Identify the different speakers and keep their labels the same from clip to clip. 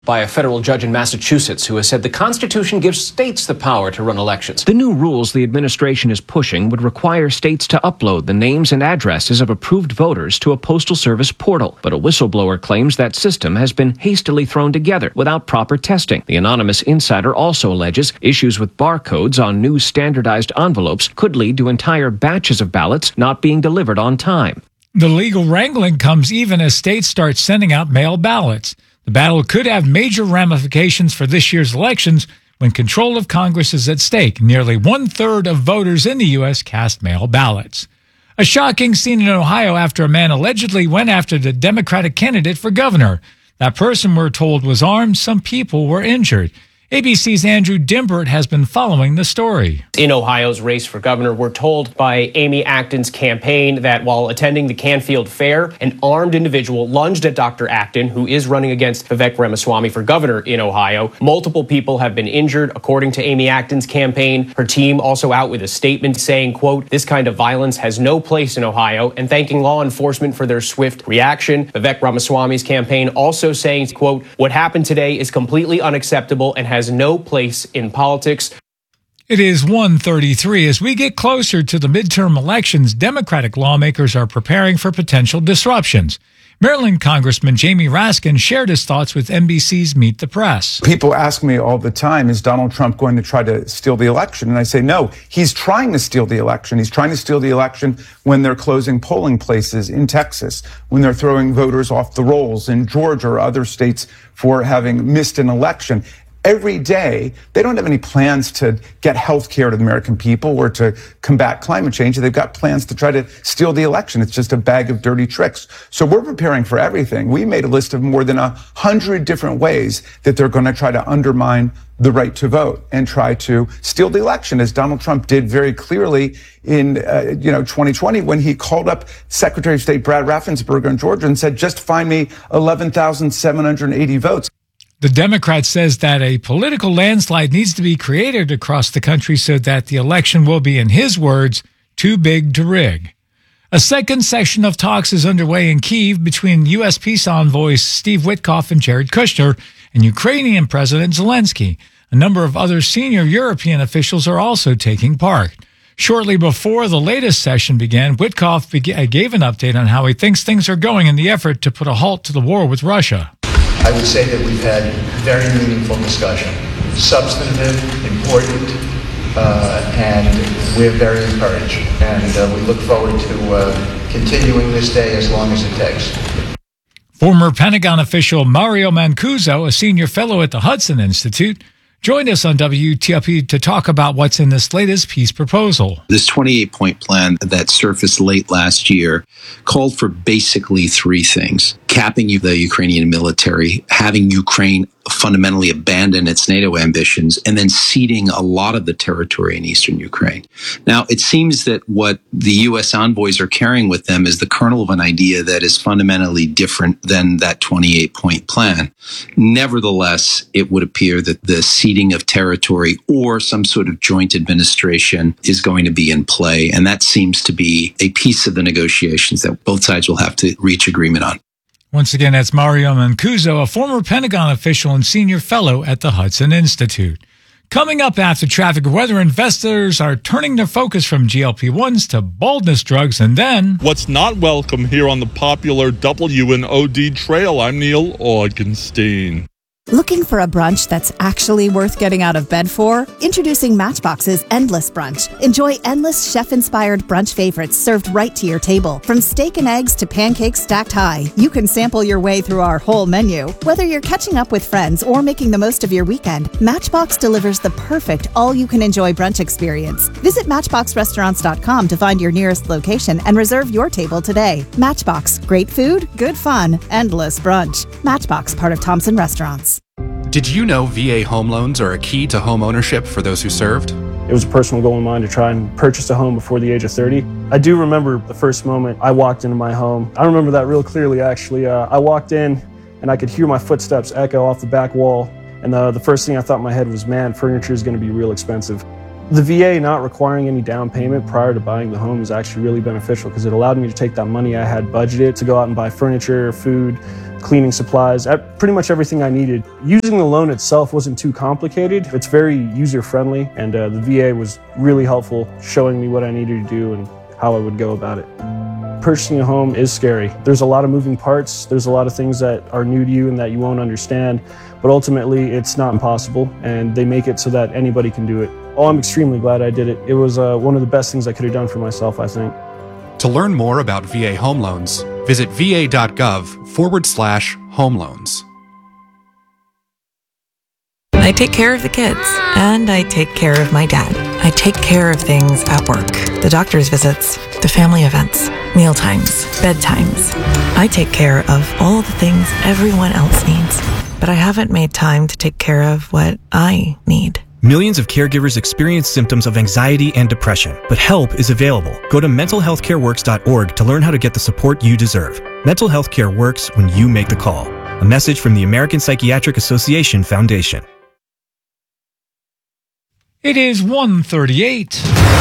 Speaker 1: By a federal judge in Massachusetts who has said the Constitution gives states the power to run elections.
Speaker 2: The new rules the administration is pushing would require states to upload the names and addresses of approved voters to a Postal Service portal. But a whistleblower claims that system has been hastily thrown together without proper testing. The anonymous insider also alleges issues with barcodes on new standardized envelopes could lead to entire batches of ballots not being delivered on time.
Speaker 3: The legal wrangling comes even as states start sending out mail ballots. The battle could have major ramifications for this year's elections when control of Congress is at stake. Nearly one-third of voters in the U.S. cast mail ballots. A shocking scene in Ohio after a man allegedly went after the Democratic candidate for governor. That person, we're told, was armed. Some people were injured. ABC's Andrew Dimbert has been following the story.
Speaker 1: In Ohio's race for governor, we're told by Amy Acton's campaign that while attending the Canfield Fair, an armed individual lunged at Dr. Acton, who is running against Vivek Ramaswamy for governor in Ohio. Multiple people have been injured, according to Amy Acton's campaign. Her team also out with a statement saying, quote, "This kind of violence has no place in Ohio," and thanking law enforcement for their swift reaction. Vivek Ramaswamy's campaign also saying, quote, "What happened today is completely unacceptable and has no place in politics."
Speaker 3: It is 1:33. As we get closer to the midterm elections, Democratic lawmakers are preparing for potential disruptions. Maryland Congressman Jamie Raskin shared his thoughts with NBC's Meet the Press.
Speaker 4: People ask me all the time, is Donald Trump going to try to steal the election? And I say, no, he's trying to steal the election. He's trying to steal the election when they're closing polling places in Texas, when they're throwing voters off the rolls in Georgia or other states for having missed an election. Every day, they don't have any plans to get health care to the American people or to combat climate change. They've got plans to try to steal the election. It's just a bag of dirty tricks. So we're preparing for everything. We made a list of more than 100 different ways that they're going to try to undermine the right to vote and try to steal the election, as Donald Trump did very clearly in 2020 when he called up Secretary of State Brad Raffensperger in Georgia and said, just find me 11,780 votes.
Speaker 3: The Democrat says that a political landslide needs to be created across the country so that the election will be, in his words, too big to rig. A second session of talks is underway in Kyiv between U.S. peace envoys Steve Witkoff and Jared Kushner and Ukrainian President Zelensky. A number of other senior European officials are also taking part. Shortly before the latest session began, Witkoff gave an update on how he thinks things are going in the effort to put a halt to the war with Russia.
Speaker 5: I would say that we've had very meaningful discussion, substantive, important, and we're very encouraged. And we look forward to continuing this day as long as it takes.
Speaker 3: Former Pentagon official Mario Mancuso, a senior fellow at the Hudson Institute, joined us on WTOP to talk about what's in this latest peace proposal.
Speaker 6: This 28-point plan that surfaced late last year called for basically three things: capping the Ukrainian military, having Ukraine fundamentally abandon its NATO ambitions, and then ceding a lot of the territory in eastern Ukraine. Now, it seems that what the U.S. envoys are carrying with them is the kernel of an idea that is fundamentally different than that 28-point plan. Nevertheless, it would appear that the ceding of territory or some sort of joint administration is going to be in play, and that seems to be a piece of the negotiations that both sides will have to reach agreement on.
Speaker 3: Once again, that's Mario Mancuso, a former Pentagon official and senior fellow at the Hudson Institute. Coming up after traffic weather, investors are turning their focus from GLP-1s to baldness drugs, and then...
Speaker 7: What's not welcome here on the popular W&OD Trail? I'm Neil Augenstein.
Speaker 8: Looking for a brunch that's actually worth getting out of bed for? Introducing Matchbox's Endless Brunch. Enjoy endless chef-inspired brunch favorites served right to your table. From steak and eggs to pancakes stacked high, you can sample your way through our whole menu. Whether you're catching up with friends or making the most of your weekend, Matchbox delivers the perfect all-you-can-enjoy brunch experience. Visit MatchboxRestaurants.com to find your nearest location and reserve your table today. Matchbox. Great food, good fun, endless brunch. Matchbox, part of Thompson Restaurants.
Speaker 9: Did you know VA home loans are a key to home ownership for those who served?
Speaker 10: It was a personal goal of mine to try and purchase a home before the age of 30. I do remember the first moment I walked into my home. I remember that real clearly, actually. I walked in and I could hear my footsteps echo off the back wall. And the first thing I thought in my head was, man, furniture is going to be real expensive. The VA not requiring any down payment prior to buying the home was actually really beneficial because it allowed me to take that money I had budgeted to go out and buy furniture, food, cleaning supplies, pretty much everything I needed. Using the loan itself wasn't too complicated. It's very user-friendly, and the VA was really helpful, showing me what I needed to do and how I would go about it. Purchasing a home is scary. There's a lot of moving parts. There's a lot of things that are new to you and that you won't understand, but ultimately it's not impossible, and they make it so that anybody can do it. Oh, I'm extremely glad I did it. It was one of the best things I could have done for myself, I think.
Speaker 9: To learn more about VA home loans, visit va.gov/home loans.
Speaker 11: I take care of the kids, and I take care of my dad. I take care of things at work, the doctor's visits, the family events, mealtimes, bedtimes. I take care of all the things everyone else needs, but I haven't made time to take care of what I need.
Speaker 12: Millions of caregivers experience symptoms of anxiety and depression, but help is available. Go to mentalhealthcareworks.org to learn how to get the support you deserve. Mental Health Care works when you make the call. A message from the American Psychiatric Association Foundation.
Speaker 3: It is 1:38.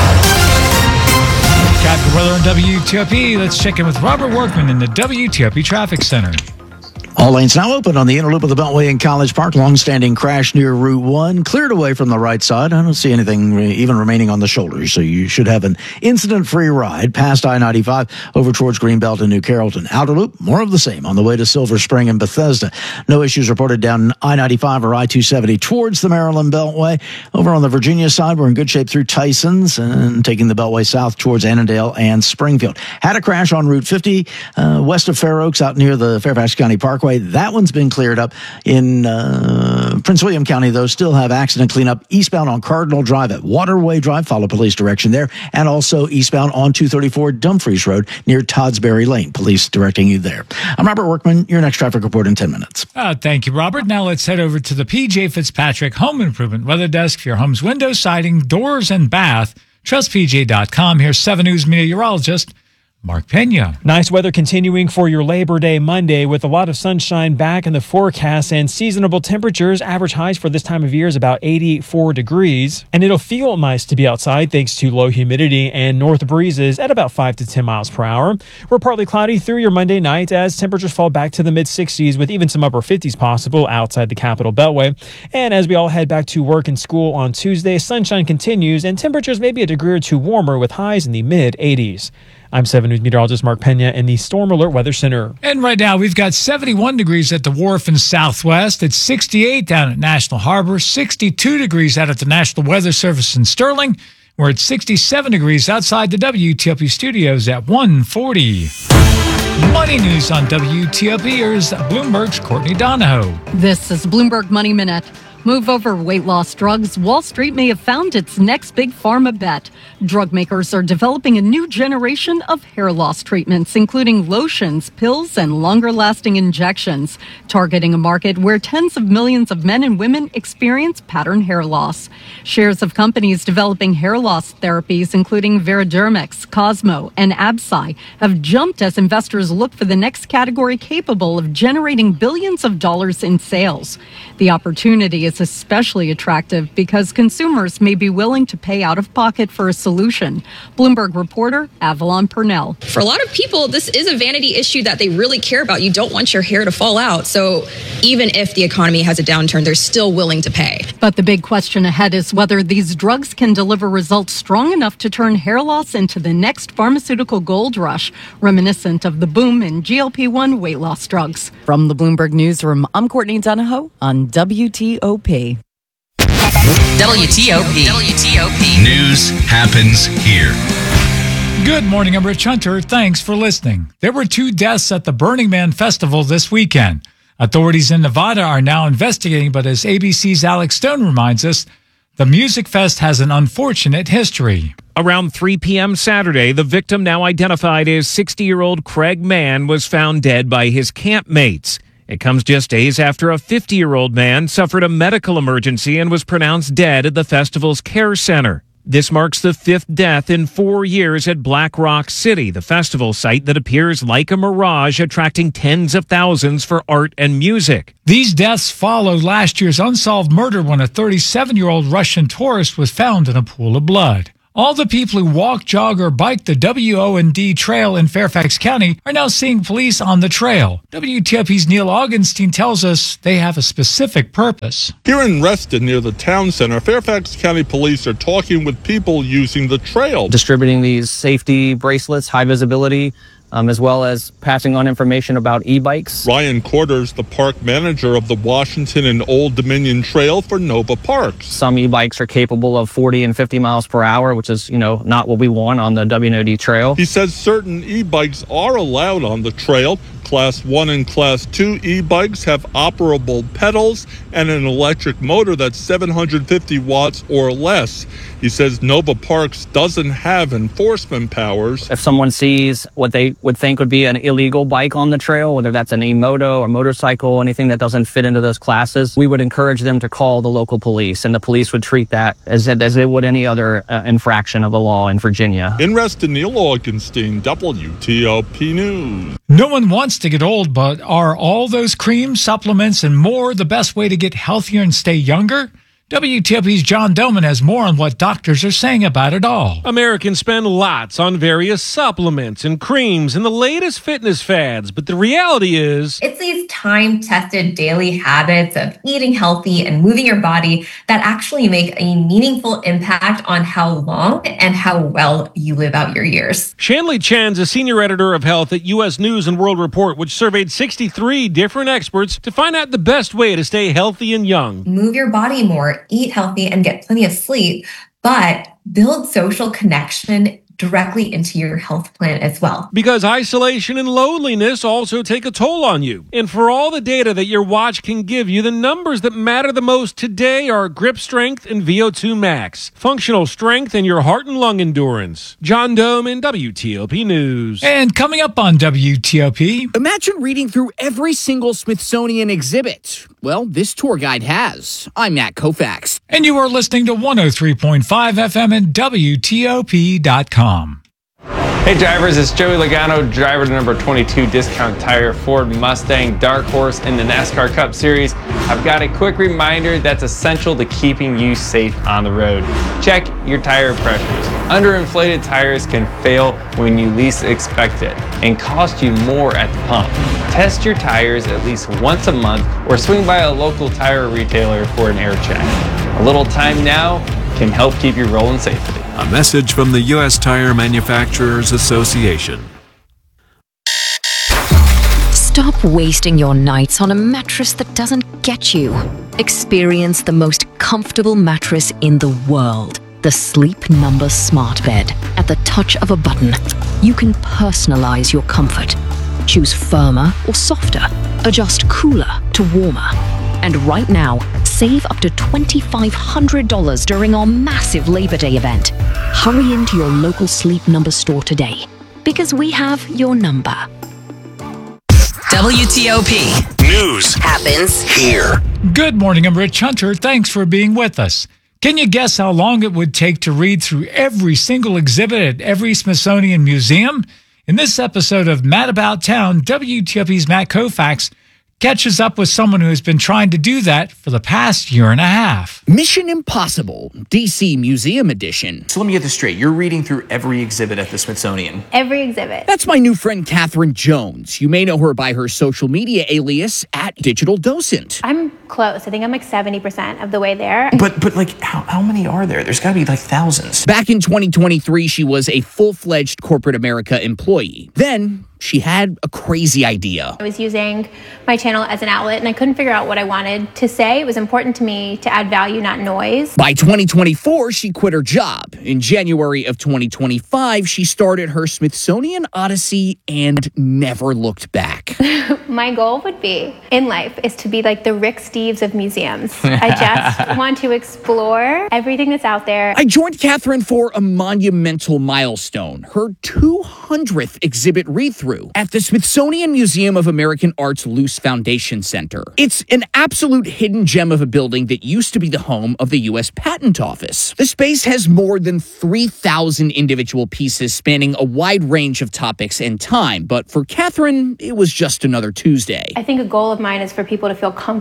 Speaker 3: Traffic weather on WTOP. Let's check in with Robert Workman in the WTOP Traffic Center.
Speaker 13: All lanes now open on the inner loop of the Beltway in College Park. Long-standing crash near Route 1. Cleared away from the right side. I don't see anything even remaining on the shoulders, so you should have an incident-free ride past I-95 over towards Greenbelt and New Carrollton. Outer loop, more of the same on the way to Silver Spring and Bethesda. No issues reported down I-95 or I-270 towards the Maryland Beltway. Over on the Virginia side, we're in good shape through Tysons and taking the Beltway south towards Annandale and Springfield. Had a crash on Route 50 west of Fair Oaks out near the Fairfax County Parkway. That one's been cleared up. In Prince William County, though, still have accident cleanup eastbound on Cardinal Drive at Waterway Drive. Follow police direction there. And also eastbound on 234 Dumfries Road near Toddsbury Lane. Police directing you there. I'm Robert Workman. Your next traffic report in 10 minutes.
Speaker 3: Thank you, Robert. Now let's head over to the P.J. Fitzpatrick Home Improvement Weather Desk for your home's window, siding, doors, and bath. TrustPJ.com. Here's 7 News meteorologist Mark Pena.
Speaker 14: Nice weather continuing for your Labor Day Monday with a lot of sunshine back in the forecast and seasonable temperatures. Average highs for this time of year is about 84 degrees. And it'll feel nice to be outside thanks to low humidity and north breezes at about 5 to 10 miles per hour. We're partly cloudy through your Monday night as temperatures fall back to the mid-60s with even some upper 50s possible outside the Capital Beltway. And as we all head back to work and school on Tuesday, sunshine continues and temperatures may be a degree or two warmer with highs in the mid-80s. I'm 7 News meteorologist Mark Pena in the Storm Alert Weather Center.
Speaker 3: And right now we've got 71 degrees at the Wharf in Southwest. It's 68 down at National Harbor, 62 degrees out at the National Weather Service in Sterling. We're at 67 degrees outside the WTOP studios at 1:40. Money news on WTOP. Here's Bloomberg's Courtney Donahoe.
Speaker 15: This is Bloomberg Money Minute. Move over weight loss drugs. Wall Street may have found its next big pharma bet. Drug makers are developing a new generation of hair loss treatments, including lotions, pills, and longer-lasting injections, targeting a market where tens of millions of men and women experience pattern hair loss. Shares of companies developing hair loss therapies, including Veradermics, Cosmo, and Absci, have jumped as investors look for the next category capable of generating billions of dollars in sales. The opportunity is especially attractive because consumers may be willing to pay out of pocket for a solution. Bloomberg reporter Avalon Purnell.
Speaker 16: For a lot of people, this is a vanity issue that they really care about. You don't want your hair to fall out. So even if the economy has a downturn, they're still willing to pay.
Speaker 15: But the big question ahead is whether these drugs can deliver results strong enough to turn hair loss into the next pharmaceutical gold rush, reminiscent of the boom in GLP-1 weight loss drugs.
Speaker 11: From the Bloomberg Newsroom, I'm Courtney Donahoe on WTOP.
Speaker 17: WTOP. News happens here.
Speaker 3: Good morning, I'm Rich Hunter. Thanks for listening. There were 2 deaths at the Burning Man Festival this weekend. Authorities in Nevada are now investigating, but as ABC's Alex Stone reminds us, the Music Fest has an unfortunate history.
Speaker 2: Around 3 p.m. Saturday, the victim, now identified as 60-year-old Craig Mann, was found dead by his campmates. It comes just days after a 50-year-old man suffered a medical emergency and was pronounced dead at the festival's care center. This marks the 5th death in 4 years at Black Rock City, the festival site that appears like a mirage, attracting tens of thousands for art and music.
Speaker 3: These deaths follow last year's unsolved murder when a 37-year-old Russian tourist was found in a pool of blood. All the people who walk, jog, or bike the WO&D trail in Fairfax County are now seeing police on the trail. WTOP's Neil Augenstein tells us they have a specific purpose.
Speaker 7: Here in Reston, near the town center, Fairfax County Police are talking with people using the trail.
Speaker 18: Distributing these safety bracelets, high visibility, as well as passing on information about e-bikes.
Speaker 7: Ryan Quarters, the park manager of the Washington and Old Dominion Trail for Nova Parks.
Speaker 18: Some e-bikes are capable of 40 and 50 miles per hour, which is, not what we want on the WO&D trail.
Speaker 7: He says certain e-bikes are allowed on the trail. Class 1 and Class 2 e-bikes have operable pedals and an electric motor that's 750 watts or less. He says Nova Parks doesn't have enforcement powers.
Speaker 18: If someone sees what they would think would be an illegal bike on the trail, whether that's an e-moto or motorcycle, anything that doesn't fit into those classes, we would encourage them to call the local police, and the police would treat that as they would any other infraction of the law in Virginia.
Speaker 7: In Reston, Neil Augenstein, WTOP News.
Speaker 3: No one wants to get old, but are all those creams, supplements, and more the best way to get healthier and stay younger? WTOP's John Doman has more on what doctors are saying about it all.
Speaker 19: Americans spend lots on various supplements and creams and the latest fitness fads, but the reality is,
Speaker 20: it's these time-tested daily habits of eating healthy and moving your body that actually make a meaningful impact on how long and how well you live out your years.
Speaker 19: Shanley Chan's a senior editor of health at U.S. News and World Report, which surveyed 63 different experts to find out the best way to stay healthy and young.
Speaker 20: Move your body more, eat healthy, and get plenty of sleep, but build social connection directly into your health plan as well.
Speaker 19: Because isolation and loneliness also take a toll on you. And for all the data that your watch can give you, the numbers that matter the most today are grip strength and VO2 max, functional strength, and your heart and lung endurance. John Doman, WTOP News.
Speaker 3: And coming up on WTOP,
Speaker 21: imagine reading through every single Smithsonian exhibit. Well, this tour guide has. I'm Matt Koufax.
Speaker 3: And you are listening to 103.5 FM and WTOP.com.
Speaker 22: Hey drivers, it's Joey Logano, driver to number 22 Discount Tire Ford Mustang Dark Horse in the NASCAR Cup Series. I've got a quick reminder that's essential to keeping you safe on the road. Check your tire pressures. Underinflated tires can fail when you least expect it and cost you more at the pump. Test your tires at least once a month or swing by a local tire retailer for an air check. A little time now can help keep you rolling safely.
Speaker 23: A message from the U.S. Tire Manufacturers Association.
Speaker 24: Stop wasting your nights on a mattress that doesn't get you. Experience the most comfortable mattress in the world. The Sleep Number Smart Bed. At the touch of a button, you can personalize your comfort. Choose firmer or softer. Adjust cooler to warmer. And right now, save up to $2,500 during our massive Labor Day event. Hurry into your local Sleep Number store today, because we have your number.
Speaker 17: WTOP News happens here.
Speaker 3: Good morning, I'm Rich Hunter. Thanks for being with us. Can you guess how long it would take to read through every single exhibit at every Smithsonian museum? In this episode of Matt About Town, WTOP's Matt Koufax catches up with someone who has been trying to do that for the past year and a half.
Speaker 21: Mission Impossible, DC Museum Edition.
Speaker 25: So let me get this straight. You're reading through every exhibit at the Smithsonian.
Speaker 26: Every exhibit.
Speaker 21: That's my new friend, Catherine Jones. You may know her by her social media alias @DigitalDocent.
Speaker 26: I'm close. I think I'm like 70% of the way there.
Speaker 25: But like, how many are there? There's got to be like thousands.
Speaker 21: Back in 2023, she was a full-fledged corporate America employee. Then she had a crazy idea.
Speaker 26: I was using my channel as an outlet, and I couldn't figure out what I wanted to say. It was important to me to add value, not noise.
Speaker 21: By 2024, she quit her job. In January of 2025, she started her Smithsonian Odyssey and never looked back.
Speaker 26: My goal would be, in life, is to be like the Rick Steves of museums. I just want to explore everything that's out there.
Speaker 21: I joined Catherine for a monumental milestone, her 200th exhibit read-through at the Smithsonian Museum of American Art's Luce Foundation Center. It's an absolute hidden gem of a building that used to be the home of the U.S. Patent Office. The space has more than 3,000 individual pieces spanning a wide range of topics and time, but for Catherine, it was just another Tuesday.
Speaker 26: I think a goal of mine is for people to feel comfortable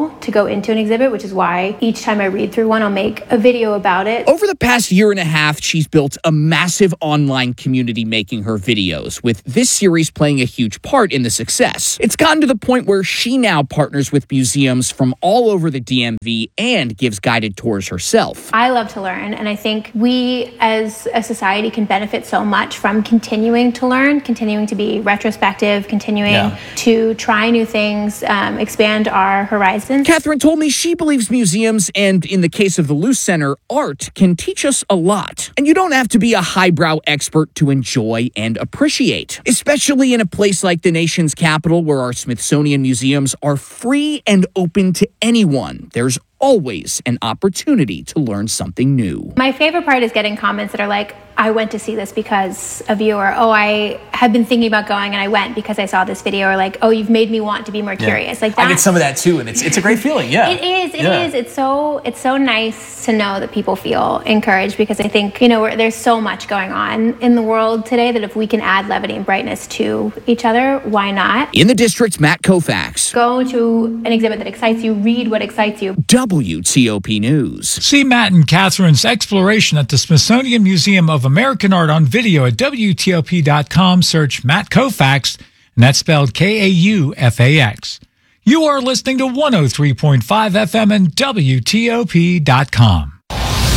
Speaker 26: emotional to go into an exhibit, which is why each time I read through one, I'll make a video about it.
Speaker 21: Over the past year and a half, she's built a massive online community making her videos, with this series playing a huge part in the success. It's gotten to the point where she now partners with museums from all over the DMV and gives guided tours herself.
Speaker 26: I love to learn, and I think we as a society can benefit so much from continuing to learn, continuing to be retrospective, continuing to try new things, expand our horizons.
Speaker 21: Catherine told me she believes museums, and in the case of the Luce Center, art can teach us a lot. And you don't have to be a highbrow expert to enjoy and appreciate, especially in a place like the nation's capital where our Smithsonian museums are free and open to anyone. There's always an opportunity to learn something new.
Speaker 26: My favorite part is getting comments that are like, I went to see this because of you, or, oh, I had been thinking about going and I went because I saw this video, or like, oh, you've made me want to be more curious. Like that.
Speaker 25: I get some of that too, and it's a great feeling. Yeah,
Speaker 26: it is. It is. It's so nice to know that people feel encouraged, because I think, there's so much going on in the world today that if we can add levity and brightness to each other, why not?
Speaker 21: In the district, Matt Koufax.
Speaker 26: Go to an exhibit that excites you. Read what excites you.
Speaker 21: WTOP News.
Speaker 3: See Matt and Catherine's exploration at the Smithsonian Museum of American Art on video at WTOP.com. Search Matt Koufax, and that's spelled Kaufax. You are listening to 103.5 FM and WTOP.com.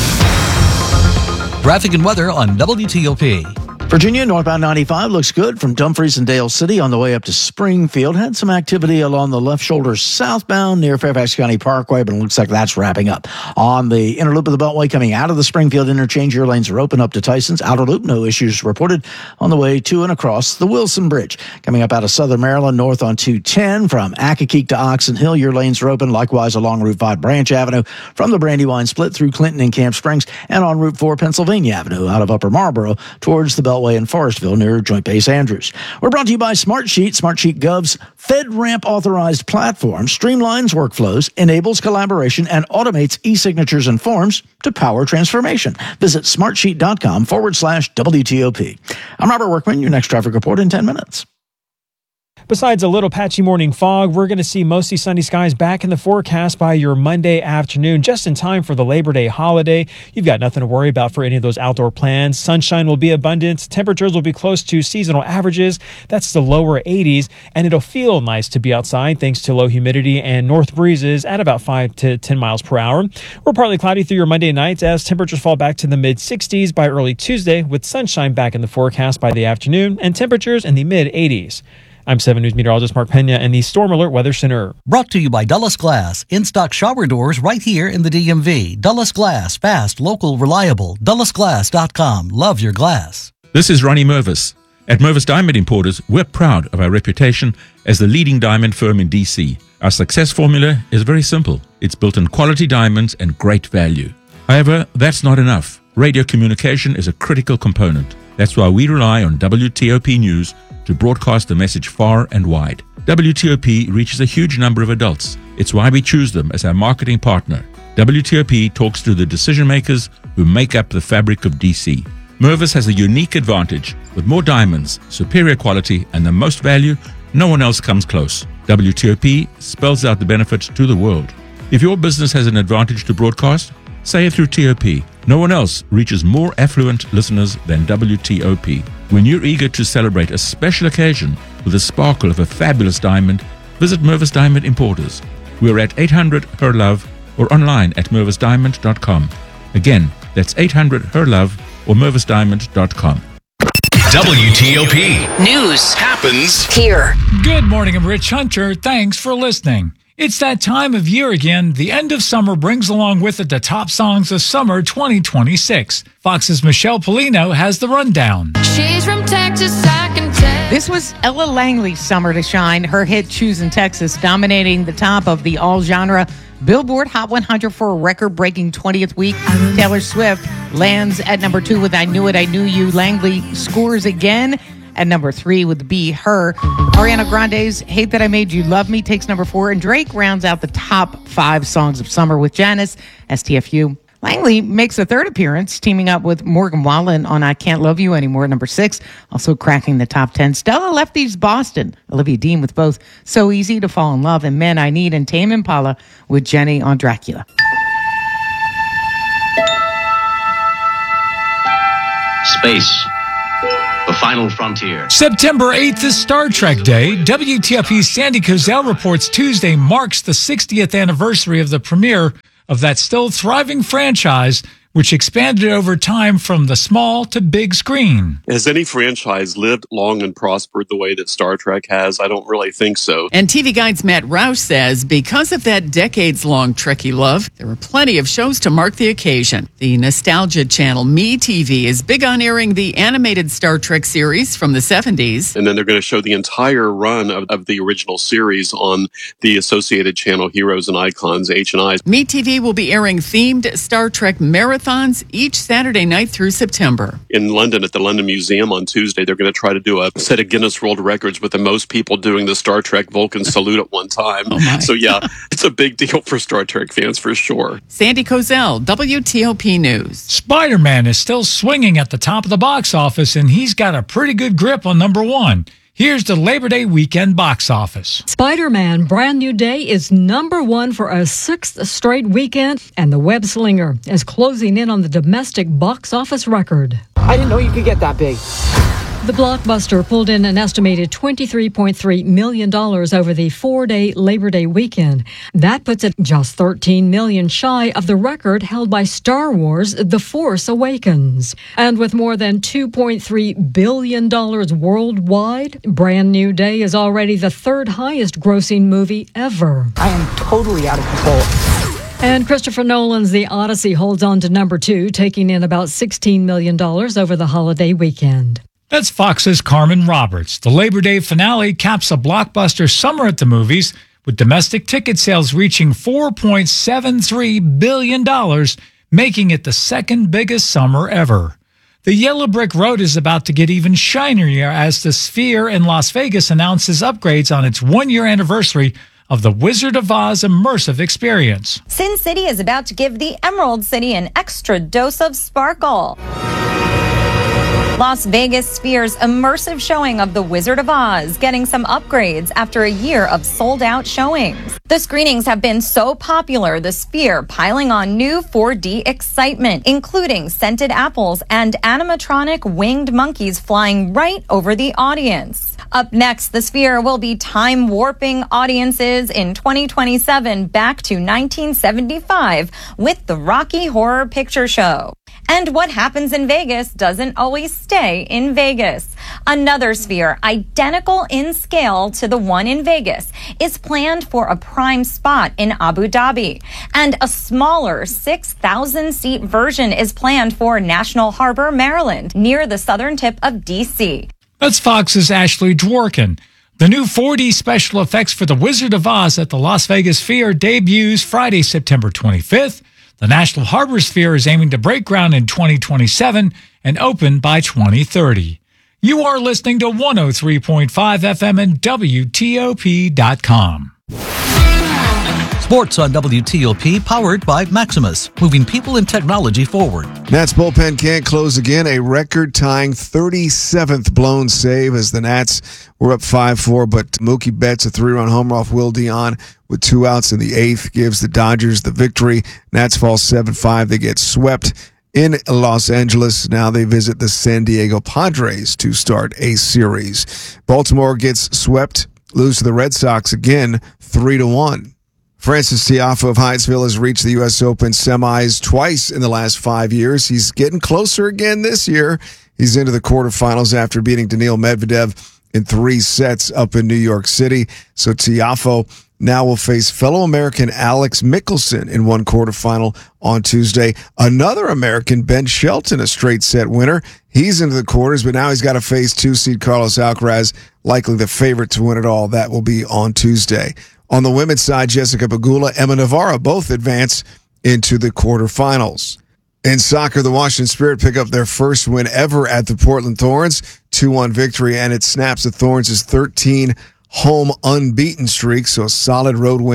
Speaker 1: Traffic and weather on WTOP.
Speaker 13: Virginia, northbound 95 looks good from Dumfries and Dale City on the way up to Springfield. Had some activity along the left shoulder southbound near Fairfax County Parkway, but it looks like that's wrapping up. On the inner loop of the Beltway coming out of the Springfield interchange, your lanes are open up to Tyson's. Outer loop, no issues reported on the way to and across the Wilson Bridge. Coming up out of Southern Maryland, north on 210 from Accokeek to Oxon Hill, your lanes are open. Likewise along Route 5 Branch Avenue from the Brandywine split through Clinton and Camp Springs, and on Route 4 Pennsylvania Avenue out of Upper Marlboro towards the Beltway in Forestville near Joint Base Andrews. We're brought to you by Smartsheet. Smartsheet Gov's FedRAMP authorized platform streamlines workflows, enables collaboration, and automates e-signatures and forms to power transformation. Visit smartsheet.com/WTOP. I'm Robert Workman, your next traffic report in 10 minutes.
Speaker 14: Besides a little patchy morning fog, we're going to see mostly sunny skies back in the forecast by your Monday afternoon, just in time for the Labor Day holiday. You've got nothing to worry about for any of those outdoor plans. Sunshine will be abundant. Temperatures will be close to seasonal averages. That's the lower 80s, and it'll feel nice to be outside thanks to low humidity and north breezes at about 5 to 10 miles per hour. We're partly cloudy through your Monday night as temperatures fall back to the mid-60s by early Tuesday, with sunshine back in the forecast by the afternoon and temperatures in the mid-80s. I'm 7 News meteorologist Mark Pena in the Storm Alert Weather Center.
Speaker 1: Brought to you by Dulles Glass. In-stock shower doors right here in the DMV. Dulles Glass. Fast, local, reliable. DullesGlass.com. Love your glass.
Speaker 4: This is Ronnie Mervis. At Mervis Diamond Importers, we're proud of our reputation as the leading diamond firm in D.C. Our success formula is very simple. It's built on quality diamonds and great value. However, that's not enough. Radio communication is a critical component. That's why we rely on WTOP News to broadcast the message far and wide. WTOP reaches a huge number of adults. It's why we choose them as our marketing partner. WTOP talks to the decision makers who make up the fabric of DC. Mervis has a unique advantage. With more diamonds, superior quality, and the most value, no one else comes close. WTOP spells out the benefits to the world. If your business has an advantage to broadcast, say it through TOP. No one else reaches more affluent listeners than WTOP. When you're eager to celebrate a special occasion with the sparkle of a fabulous diamond, visit Mervis Diamond Importers. We're at 800 Her Love or online at mervisdiamond.com. Again, that's 800 Her Love or mervisdiamond.com.
Speaker 17: WTOP. News happens here.
Speaker 3: Good morning, I'm Rich Hunter. Thanks for listening. It's that time of year again. The end of summer brings along with it the top songs of summer 2026. Fox's Michelle Polino has the rundown.
Speaker 5: She's from Texas, I can tell. This was Ella Langley's summer to shine. Her hit Choosing Texas dominating the top of the all-genre Billboard Hot 100 for a record-breaking 20th week. Taylor Swift lands at number 2 with I Knew It, I Knew You. Langley scores again at number 3 with Be Her. Ariana Grande's Hate That I Made You Love Me takes number 4, and Drake rounds out the top 5 songs of summer with Janice, STFU. Langley makes a third appearance, teaming up with Morgan Wallen on I Can't Love You Anymore, number 6, also cracking the top 10. Stella Lefty's Boston, Olivia Dean with both So Easy to Fall in Love and Men I Need, and Tame Impala with Jenny on Dracula.
Speaker 6: Space. The Final Frontier.
Speaker 3: September 8th is Star Trek Day. WTOP's Sandy Kozel reports Tuesday marks the 60th anniversary of the premiere of that still thriving franchise, which expanded over time from the small to big screen.
Speaker 8: Has any franchise lived long and prospered the way that Star Trek has? I don't really think so.
Speaker 9: And TV Guide's Matt Roush says because of that decades-long Trekkie love, there were plenty of shows to mark the occasion. The nostalgia channel MeTV is big on airing the animated Star Trek series from the 70s.
Speaker 8: And then they're going to show the entire run of the original series on the associated channel Heroes and Icons, H&I.
Speaker 9: MeTV will be airing themed Star Trek marathons each Saturday night through September.
Speaker 8: In London, at the London Museum on Tuesday, they're going to try to do a set of Guinness World Records with the most people doing the Star Trek Vulcan salute at one time. So yeah, it's a big deal for Star Trek fans for sure.
Speaker 9: Sandy Kozel, WTOP News.
Speaker 3: Spider-Man is still swinging at the top of the box office, and he's got a pretty good grip on number 1. Here's the Labor Day weekend box office.
Speaker 10: Spider-Man Brand New Day is number 1 for a 6th straight weekend, and The Web Slinger is closing in on the domestic box office record.
Speaker 12: I didn't know you could get that big.
Speaker 10: The blockbuster pulled in an estimated $23.3 million over the 4-day Labor Day weekend. That puts it just $13 million shy of the record held by Star Wars The Force Awakens. And with more than $2.3 billion worldwide, Brand New Day is already the 3rd highest grossing movie ever.
Speaker 12: I am totally out of control.
Speaker 10: And Christopher Nolan's The Odyssey holds on to number 2, taking in about $16 million over the holiday weekend.
Speaker 3: That's Fox's Carmen Roberts. The Labor Day finale caps a blockbuster summer at the movies, with domestic ticket sales reaching $4.73 billion, making it the 2nd biggest summer ever. The Yellow Brick Road is about to get even shinier as the Sphere in Las Vegas announces upgrades on its 1-year anniversary of the Wizard of Oz immersive experience.
Speaker 16: Sin City is about to give the Emerald City an extra dose of sparkle. Las Vegas Sphere's immersive showing of The Wizard of Oz getting some upgrades after a year of sold-out showings. The screenings have been so popular, the Sphere piling on new 4D excitement, including scented apples and animatronic winged monkeys flying right over the audience. Up next, the Sphere will be time-warping audiences in 2027 back to 1975 with the Rocky Horror Picture Show. And what happens in Vegas doesn't always stay in Vegas. Another Sphere, identical in scale to the one in Vegas, is planned for a prime spot in Abu Dhabi. And a smaller 6,000-seat version is planned for National Harbor, Maryland, near the southern tip of D.C.
Speaker 3: That's Fox's Ashley Dworkin. The new 4D special effects for The Wizard of Oz at the Las Vegas Sphere debuts Friday, September 25th. The National Harbor Sphere is aiming to break ground in 2027 and open by 2030. You are listening to 103.5 FM and WTOP.com.
Speaker 1: Sports on WTOP, powered by Maximus, moving people and technology forward.
Speaker 27: Nats bullpen can't close again. A record-tying 37th blown save as the Nats were up 5-4, but Mookie Betts, a 3-run homer off Will Dion with 2 outs in the 8th, gives the Dodgers the victory. Nats fall 7-5. They get swept in Los Angeles. Now they visit the San Diego Padres to start a series. Baltimore gets swept, lose to the Red Sox again, 3-1. Francis Tiafoe of Hyattsville has reached the U.S. Open semis twice in the last 5 years. He's getting closer again this year. He's into the quarterfinals after beating Daniil Medvedev in 3 sets up in New York City. So Tiafoe now will face fellow American Alex Mickelson in one quarterfinal on Tuesday. Another American, Ben Shelton, a straight set winner. He's into the quarters, but now he's got to face 2-seed Carlos Alcaraz, likely the favorite to win it all. That will be on Tuesday. On the women's side, Jessica Pegula, Emma Navarro both advance into the quarterfinals. In soccer, the Washington Spirit pick up their first win ever at the Portland Thorns, 2-1 victory, and it snaps the Thorns' 13 home unbeaten streak, so a solid road win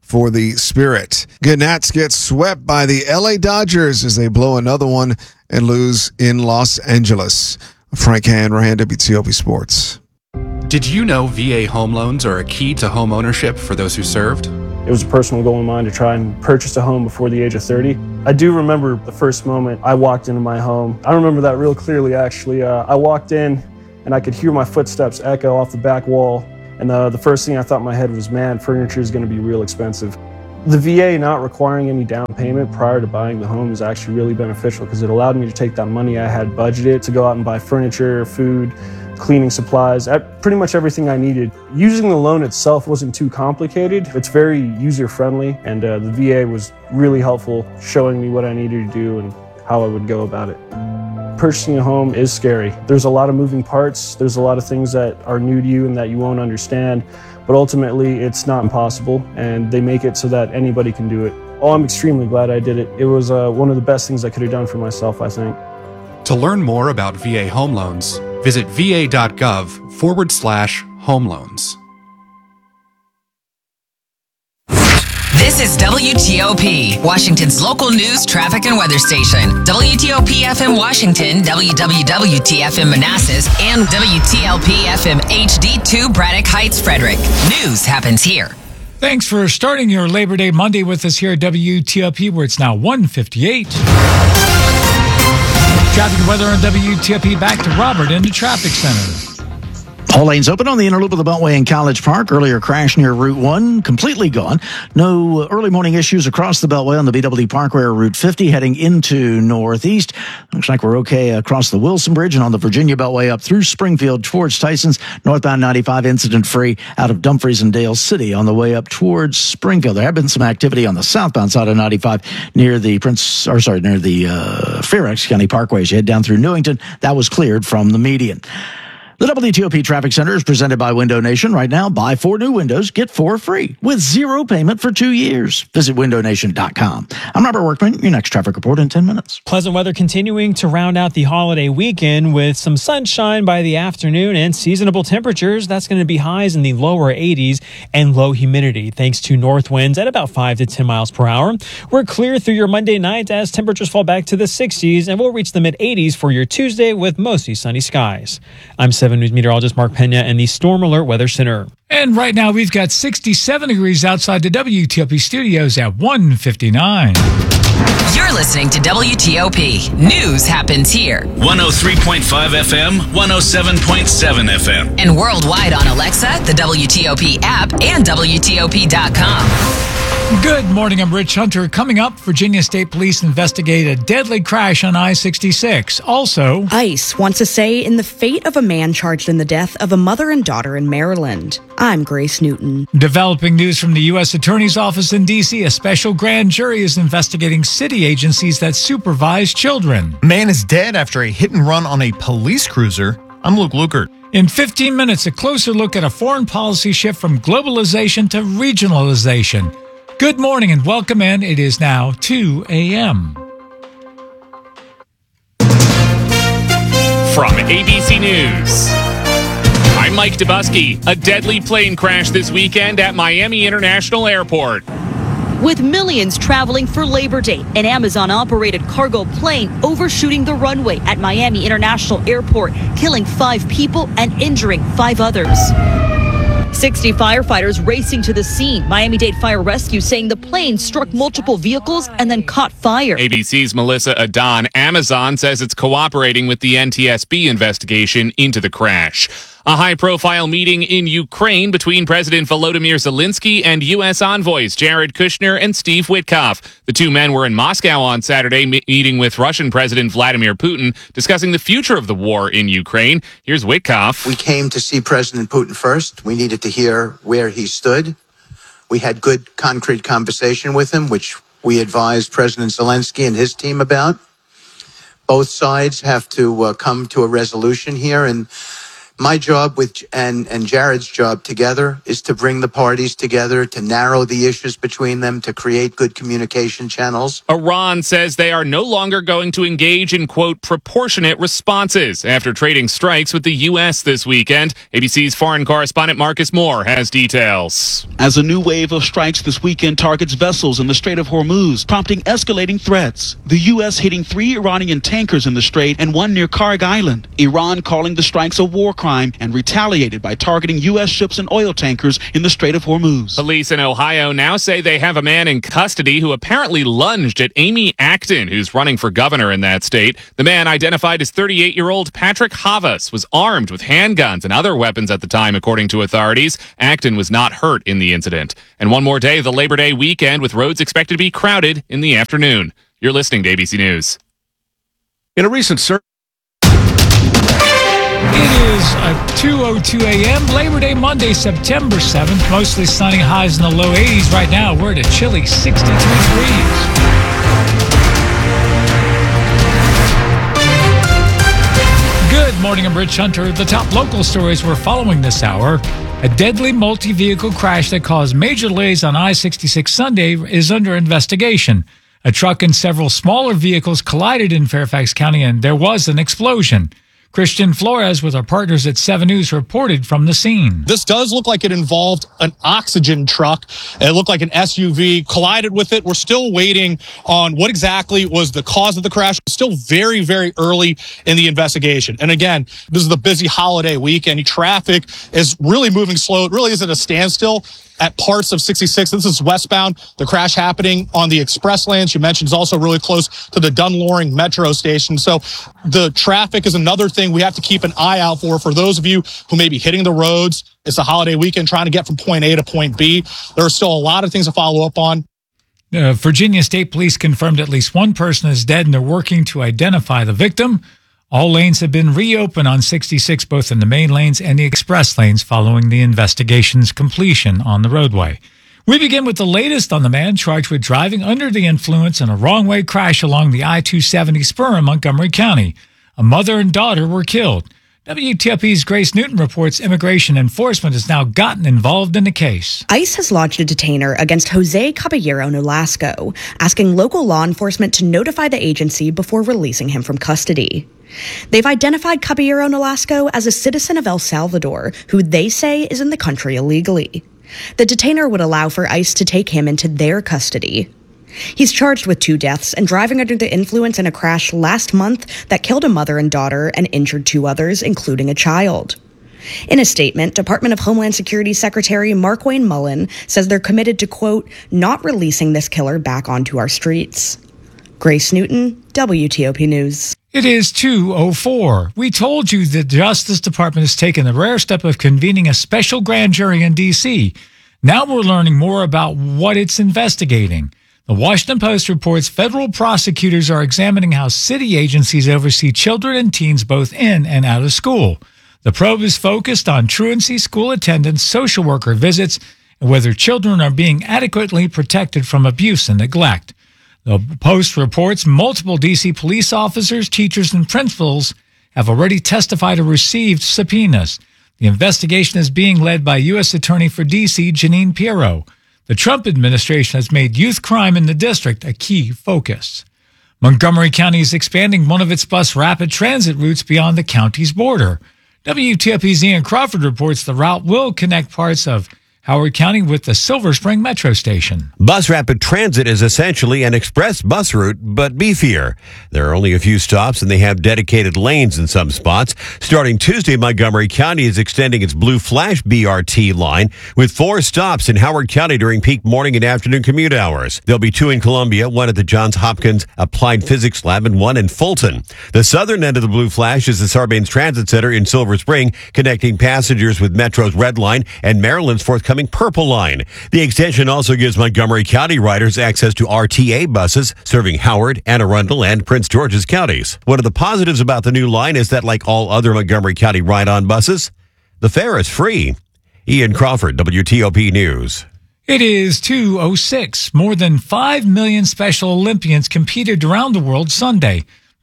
Speaker 27: for the Spirit. Nats get swept by the LA Dodgers as they blow another one and lose in Los Angeles. Frank Hanrahan, WTOP Sports.
Speaker 2: Did you know VA home loans are a key to home ownership for those who served?
Speaker 7: It was a personal goal of mine to try and purchase a home before the age of 30. I do remember the first moment I walked into my home. I remember that real clearly, actually. I walked in and I could hear my footsteps echo off the back wall. And the first thing I thought in my head was, man, furniture is going to be real expensive. The VA not requiring any down payment prior to buying the home is actually really beneficial because it allowed me to take that money I had budgeted to go out and buy furniture, food, cleaning supplies, pretty much everything I needed. Using the loan itself wasn't too complicated. It's very user-friendly, and the VA was really helpful showing me what I needed to do and how I would go about it. Purchasing a home is scary. There's a lot of moving parts. There's a lot of things that are new to you and that you won't understand, but ultimately it's not impossible, and they make it so that anybody can do it. Oh, I'm extremely glad I did it. It was one of the best things I could have done for myself, I think.
Speaker 2: To learn more about VA home loans, visit va.gov/home loans.
Speaker 11: This is WTOP, Washington's local news, traffic, and weather station. WTOP FM Washington, WWWT FM Manassas, and WTLP FM HD2 Braddock Heights, Frederick. News happens here.
Speaker 3: Thanks for starting your Labor Day Monday with us here at WTOP, where it's now 1:58. Traffic and weather on WTOP. Back to Robert in the traffic center.
Speaker 13: All lanes open on the inner loop of the Beltway in College Park. Earlier crash near Route 1, completely gone. No early morning issues across the Beltway on the BW Parkway or Route 50 heading into Northeast. Looks like we're okay across the Wilson Bridge and on the Virginia Beltway up through Springfield towards Tysons. Northbound 95 incident-free out of Dumfries and Dale City on the way up towards Springfield. There have been some activity on the southbound side of 95 near the Fairfax County Parkway. As you head down through Newington, that was cleared from the median. The WTOP Traffic Center is presented by Window Nation. Right now, buy 4 new windows, get 4 free with 0 payment for 2 years. Visit windownation.com. I'm Robert Workman. Your next traffic report in 10 minutes.
Speaker 14: Pleasant weather continuing to round out the holiday weekend with some sunshine by the afternoon and seasonable temperatures. That's going to be highs in the lower 80s and low humidity thanks to north winds at about 5 to 10 miles per hour. We're clear through your Monday night as temperatures fall back to the 60s, and we'll reach the mid-80s for your Tuesday with mostly sunny skies. I'm 7 News meteorologist Mark Pena in the Storm Alert Weather Center.
Speaker 3: And right now we've got 67 degrees outside the WTOP studios at 1:59.
Speaker 11: You're listening to WTOP. News happens here.
Speaker 17: 103.5 FM, 107.7 FM.
Speaker 11: And worldwide on Alexa, the WTOP app, and WTOP.com.
Speaker 3: Good morning, I'm Rich Hunter. Coming up, Virginia State Police investigate a deadly crash on I-66. Also,
Speaker 15: ICE wants a say in the fate of a man charged in the death of a mother and daughter in Maryland. I'm Grace Newton.
Speaker 3: Developing news from the U.S. Attorney's Office in D.C. A special grand jury is investigating city agencies that supervise children.
Speaker 18: Man is dead after a hit and run on a police cruiser. I'm Luke Lukert.
Speaker 3: In 15 minutes, a closer look at a foreign policy shift from globalization to regionalization. Good morning and welcome in. It is now 2 a.m.
Speaker 19: From ABC News, I'm Mike Dubusky. A deadly plane crash this weekend at Miami International Airport.
Speaker 20: With millions traveling for Labor Day, an Amazon-operated cargo plane overshooting the runway at Miami International Airport, killing 5 people and injuring 5 others. 60 firefighters racing to the scene. Miami-Dade Fire Rescue saying the plane struck multiple vehicles and then caught fire.
Speaker 19: ABC's Melissa Adon. Amazon says it's cooperating with the NTSB investigation into the crash. A high-profile meeting in Ukraine between President Volodymyr Zelensky and U.S. envoys Jared Kushner and Steve Witkoff. The 2 men were in Moscow on Saturday meeting with Russian President Vladimir Putin, discussing the future of the war in Ukraine. Here's Witkoff.
Speaker 28: We came to see President Putin first. We needed to hear where he stood. We had good, concrete conversation with him, which we advised President Zelensky and his team about. Both sides have to come to a resolution here, and My job and Jared's job together is to bring the parties together, to narrow the issues between them, to create good communication channels.
Speaker 19: Iran says they are no longer going to engage in, quote, proportionate responses after trading strikes with the U.S. this weekend. ABC's foreign correspondent Marcus Moore has details.
Speaker 4: As a new wave of strikes this weekend targets vessels in the Strait of Hormuz, prompting escalating threats. The U.S. hitting 3 Iranian tankers in the strait and 1 near Karg Island. Iran calling the strikes a war crime and retaliated by targeting U.S. ships and oil tankers in the Strait of Hormuz.
Speaker 19: Police in Ohio now say they have a man in custody who apparently lunged at Amy Acton, who's running for governor in that state. The man, identified as 38-year-old Patrick Havas, was armed with handguns and other weapons at the time, according to authorities. Acton was not hurt in the incident. And one more day of the Labor Day weekend, with roads expected to be crowded in the afternoon. You're listening to ABC News.
Speaker 5: In a recent survey,
Speaker 3: it is 2:02 a.m. Labor Day Monday, September 7th. Mostly sunny, highs in the low 80s. Right now, we're at a chilly 63 degrees. Good morning, I'm Rich Hunter. The top local stories we're following this hour. A deadly multi-vehicle crash that caused major delays on I-66 Sunday is under investigation. A truck and several smaller vehicles collided in Fairfax County, and there was an explosion. Christian Flores with our partners at 7 News reported from the scene.
Speaker 21: This does look like it involved an oxygen truck. It looked like an SUV collided with it. We're still waiting on what exactly was the cause of the crash. It's still very, very early in the investigation. And again, this is the busy holiday weekend. Traffic is really moving slow. It really is at a standstill at parts of 66. This is westbound. The crash happening on the express lanes. You mentioned is also really close to the Dunloring metro station. So the traffic is another thing we have to keep an eye out for those of you who may be hitting the roads. It's a holiday weekend trying to get from point A to point B. There are still a lot of things to follow up on.
Speaker 3: Virginia State Police confirmed at least one person is dead, and they're working to identify the victim. All lanes have been reopened on 66, both in the main lanes and the express lanes, following the investigation's completion on the roadway. We begin with the latest on the man charged with driving under the influence in a wrong-way crash along the I-270 spur in Montgomery County. A mother and daughter were killed. WTOP's Grace Newton reports immigration enforcement has now gotten involved in the case.
Speaker 15: ICE has lodged a detainer against Jose Caballero Nolasco, asking local law enforcement to notify the agency before releasing him from custody. They've identified Caballero Nolasco as a citizen of El Salvador, who they say is in the country illegally. The detainer would allow for ICE to take him into their custody. He's charged with 2 deaths and driving under the influence in a crash last month that killed a mother and daughter and injured 2 others, including a child. In a statement, Department of Homeland Security Secretary Markwayne Mullen says they're committed to, quote, not releasing this killer back onto our streets. Grace Newton, WTOP News.
Speaker 3: It is 2:04. We told you the Justice Department has taken the rare step of convening a special grand jury in D.C. Now we're learning more about what it's investigating. The Washington Post reports federal prosecutors are examining how city agencies oversee children and teens both in and out of school. The probe is focused on truancy, school attendance, social worker visits, and whether children are being adequately protected from abuse and neglect. The Post reports multiple D.C. police officers, teachers, and principals have already testified or received subpoenas. The investigation is being led by U.S. Attorney for D.C. Jeanine Pirro. The Trump administration has made youth crime in the district a key focus. Montgomery County is expanding one of its bus rapid transit routes beyond the county's border. WTOP's Ian Crawford reports the route will connect parts of Howard County with the Silver Spring Metro Station.
Speaker 22: Bus Rapid Transit is essentially an express bus route, but beefier. There are only a few stops, and they have dedicated lanes in some spots. Starting Tuesday, Montgomery County is extending its Blue Flash BRT line with 4 stops in Howard County during peak morning and afternoon commute hours. There'll be 2 in Columbia, 1 at the Johns Hopkins Applied Physics Lab, and 1 in Fulton. The southern end of the Blue Flash is the Sarbanes Transit Center in Silver Spring, connecting passengers with Metro's Red Line and Maryland's forthcoming Purple Line. The extension also gives Montgomery County riders access to RTA buses serving Howard, Anne Arundel, and Prince George's counties. One of the positives about the new line is that, like all other Montgomery County ride-on buses, the fare is free. Ian Crawford, WTOP News.
Speaker 3: It is 2:06. More than 5 million Special Olympians competed around the world Sunday.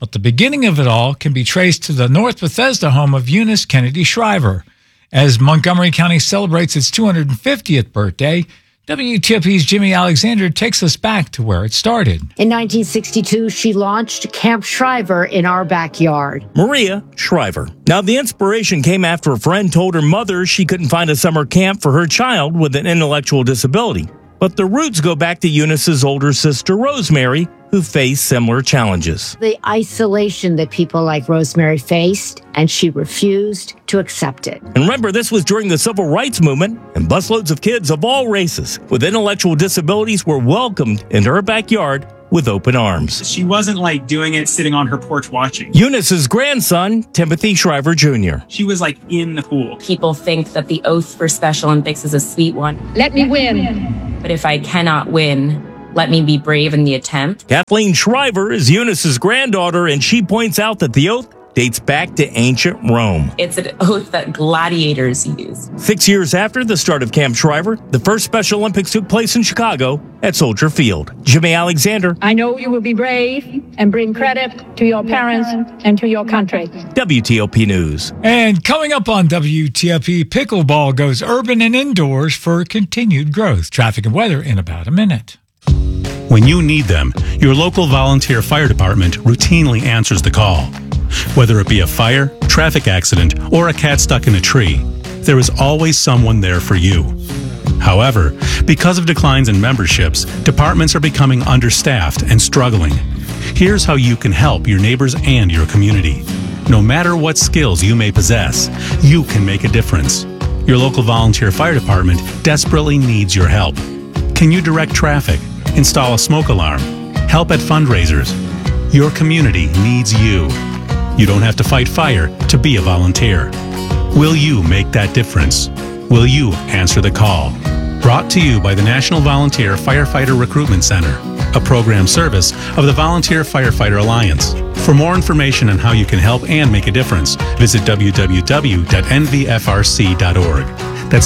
Speaker 3: But the beginning of it all can be traced to the North Bethesda home of Eunice Kennedy Shriver. As Montgomery County celebrates its 250th birthday, WTOP's Jimmy Alexander takes us back to where it started.
Speaker 6: In 1962, she launched Camp Shriver in our backyard.
Speaker 8: Maria Shriver. Now, the inspiration came after a friend told her mother she couldn't find a summer camp for her child with an intellectual disability. But the roots go back to Eunice's older sister, Rosemary, who faced similar challenges.
Speaker 6: The isolation that people like Rosemary faced, and she refused to accept it.
Speaker 8: And remember, this was during the Civil Rights Movement, and busloads of kids of all races with intellectual disabilities were welcomed into her backyard with open arms.
Speaker 9: She wasn't like doing it sitting on her porch watching.
Speaker 8: Eunice's grandson, Timothy Shriver Jr.
Speaker 9: She was like in the pool.
Speaker 12: People think that the oath for Special Olympics is a sweet one.
Speaker 6: Let me win.
Speaker 12: But if I cannot win, let me be brave in the attempt.
Speaker 8: Kathleen Shriver is Eunice's granddaughter, and she points out that the oath dates back to ancient Rome.
Speaker 12: It's an oath that gladiators used.
Speaker 8: 6 years after the start of Camp Shriver, the first Special Olympics took place in Chicago at Soldier Field. Jimmy Alexander.
Speaker 6: I know you will be brave and bring credit to your parents and to your country.
Speaker 8: WTOP News.
Speaker 3: And coming up on WTOP, pickleball goes urban and indoors for continued growth. Traffic and weather in about a minute.
Speaker 23: When you need them, your local volunteer fire department routinely answers the call. Whether it be a fire, traffic accident, or a cat stuck in a tree, there is always someone there for you. However, because of declines in memberships, departments are becoming understaffed and struggling. Here's how you can help your neighbors and your community. No matter what skills you may possess, you can make a difference. Your local volunteer fire department desperately needs your help. Can you direct traffic, install a smoke alarm, help at fundraisers? Your community needs you. You don't have to fight fire to be a volunteer. Will you make that difference? Will you answer the call? Brought to you by the National Volunteer Firefighter Recruitment Center, a program service of the Volunteer Firefighter Alliance. For more information on how you can help and make a difference, visit www.nvfrc.org. That's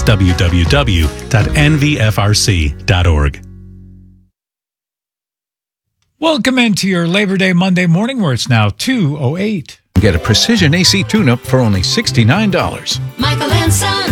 Speaker 23: www.nvfrc.org.
Speaker 3: Welcome into your Labor Day Monday morning, where it's now 2:08.
Speaker 24: Get a precision AC tune-up for only $69.
Speaker 25: Michael and Son.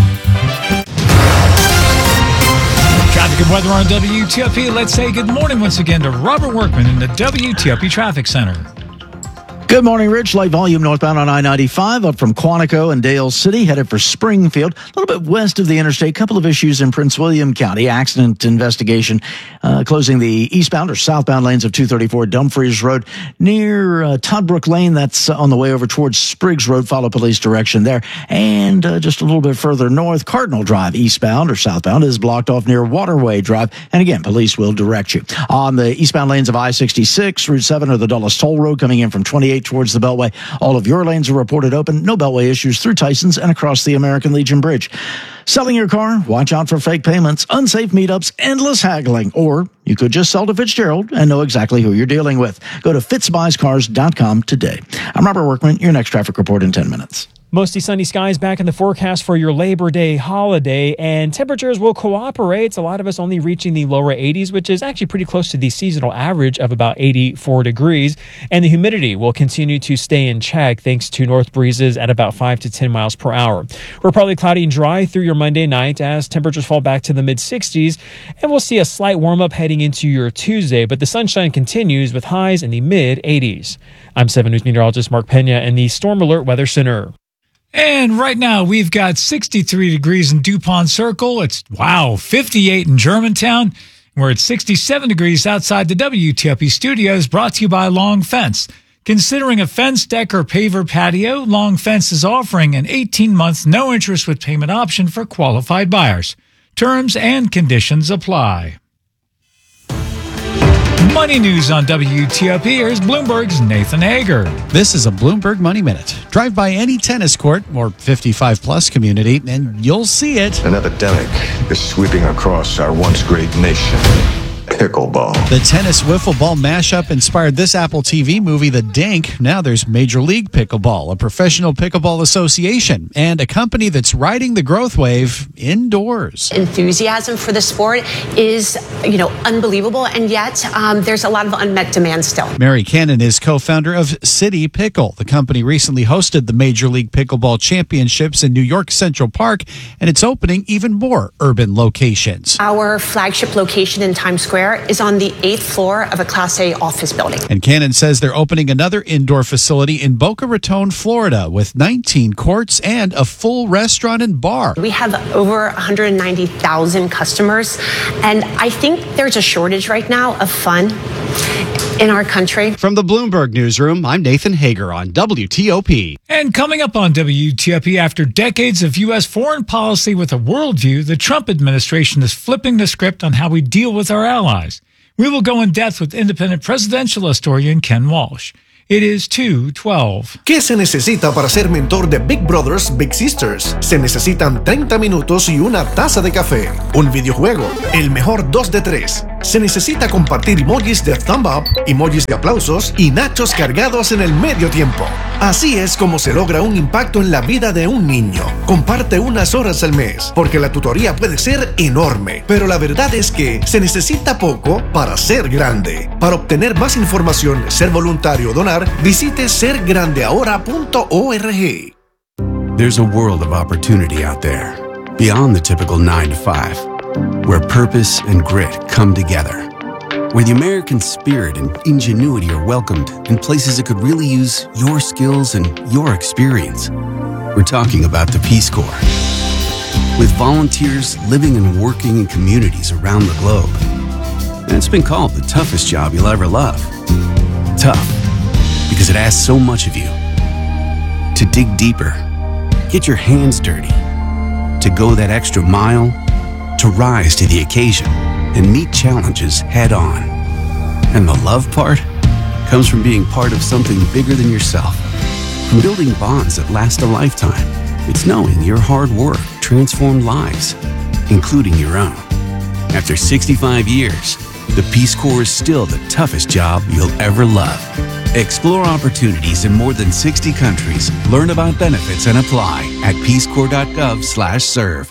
Speaker 3: Traffic and weather on WTOP. Let's say good morning once again to Robert Workman in the WTOP Traffic Center.
Speaker 13: Good morning, Rich. Light volume northbound on I-95 up from Quantico and Dale City, headed for Springfield. A little bit west of the interstate. Couple of issues in Prince William County. Accident investigation closing the eastbound or southbound lanes of 234 Dumfries Road near Toddbrook Lane. That's on the way over towards Spriggs Road. Follow police direction there. And just a little bit further north, Cardinal Drive eastbound or southbound is blocked off near Waterway Drive. And again, police will direct you. On the eastbound lanes of I-66, Route 7 or the Dulles Toll Road coming in from 28 towards the Beltway. All of your lanes are reported open. No Beltway issues through Tysons and across the American Legion Bridge. Selling your car? Watch out for fake payments, unsafe meetups, endless haggling. Or you could just sell to Fitzgerald and know exactly who you're dealing with. Go to fitzbuyscars.com today. I'm Robert Workman. Your next traffic report in 10 minutes.
Speaker 14: Mostly sunny skies back in the forecast for your Labor Day holiday, and temperatures will cooperate. A lot of us only reaching the lower 80s, which is actually pretty close to the seasonal average of about 84 degrees. And the humidity will continue to stay in check thanks to north breezes at about 5 to 10 miles per hour. We're probably cloudy and dry through your Monday night as temperatures fall back to the mid-60s, and we'll see a slight warm-up heading into your Tuesday, but the sunshine continues with highs in the mid-80s. I'm 7 News meteorologist Mark Pena in the Storm Alert Weather Center.
Speaker 3: And right now, we've got 63 degrees in DuPont Circle. It's, 58 in Germantown. We're at 67 degrees outside the WTOP studios, brought to you by Long Fence. Considering a fence, deck, or paver patio, Long Fence is offering an 18-month no-interest with payment option for qualified buyers. Terms and conditions apply. Money news on WTOP. Here's Bloomberg's Nathan Hager.
Speaker 26: This is a Bloomberg Money Minute. Drive by any tennis court or 55-plus community, and you'll see it.
Speaker 29: An epidemic is sweeping across our once great nation.
Speaker 1: pickleball.
Speaker 26: The tennis wiffle ball mashup inspired this Apple TV movie, The Dink. Now there's Major League Pickleball, a professional pickleball association, and a company that's riding the growth wave indoors.
Speaker 2: Enthusiasm for the sport is, unbelievable, and yet there's a lot of unmet demand still.
Speaker 26: Mary Cannon is co-founder of City Pickle. The company recently hosted the Major League Pickleball Championships in New York Central Park, and it's opening even more urban locations.
Speaker 2: Our flagship location in Times Square is on the 8th floor of a Class A office building.
Speaker 26: And Cannon says they're opening another indoor facility in Boca Raton, Florida, with 19 courts and a full restaurant and bar.
Speaker 2: We have over 190,000 customers, and I think there's a shortage right now of fun in our country.
Speaker 7: From the Bloomberg Newsroom, I'm Nathan Hager on WTOP.
Speaker 3: And coming up on WTOP, after decades of U.S. foreign policy with a worldview, the Trump administration is flipping the script on how we deal with our allies. We will go in depth with independent presidential historian Ken Walsh. It is 2:12.
Speaker 10: ¿Qué se necesita para ser mentor de Big Brothers Big Sisters? Se necesitan 30 minutos y una taza de café, un videojuego, el mejor 2 de 3. Se necesita compartir emojis de thumb up, emojis de aplausos y nachos cargados en el medio tiempo. Así es como se logra un impacto en la vida de un niño. Comparte unas horas al mes, porque la tutoría puede ser enorme, pero la verdad es que se necesita poco para ser grande. Para obtener más información, ser voluntario o donar, visite sergrandeahora.org.
Speaker 16: There's a world of opportunity out there, beyond the typical 9 to 5, where purpose and grit come together, where the American spirit and ingenuity are welcomed in places that could really use your skills and your experience. We're talking about the Peace Corps, with volunteers living and working in communities around the globe. And it's been called the toughest job you'll ever love. Tough, because it asks so much of you. To dig deeper, get your hands dirty, to go that extra mile, to rise to the occasion and meet challenges head on. And the love part comes from being part of something bigger than yourself, from building bonds that last a lifetime. It's knowing your hard work transformed lives, including your own. After 65 years, the Peace Corps is still the toughest job you'll ever love. Explore opportunities in more than 60 countries. Learn about benefits and apply at peacecorps.gov/serve.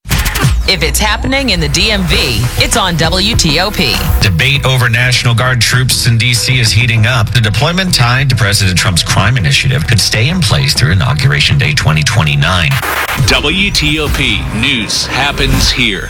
Speaker 11: If it's happening in the DMV, it's on WTOP.
Speaker 17: Debate over National Guard troops in D.C. is heating up. The deployment tied to President Trump's crime initiative could stay in place through Inauguration Day 2029.
Speaker 19: WTOP News happens here.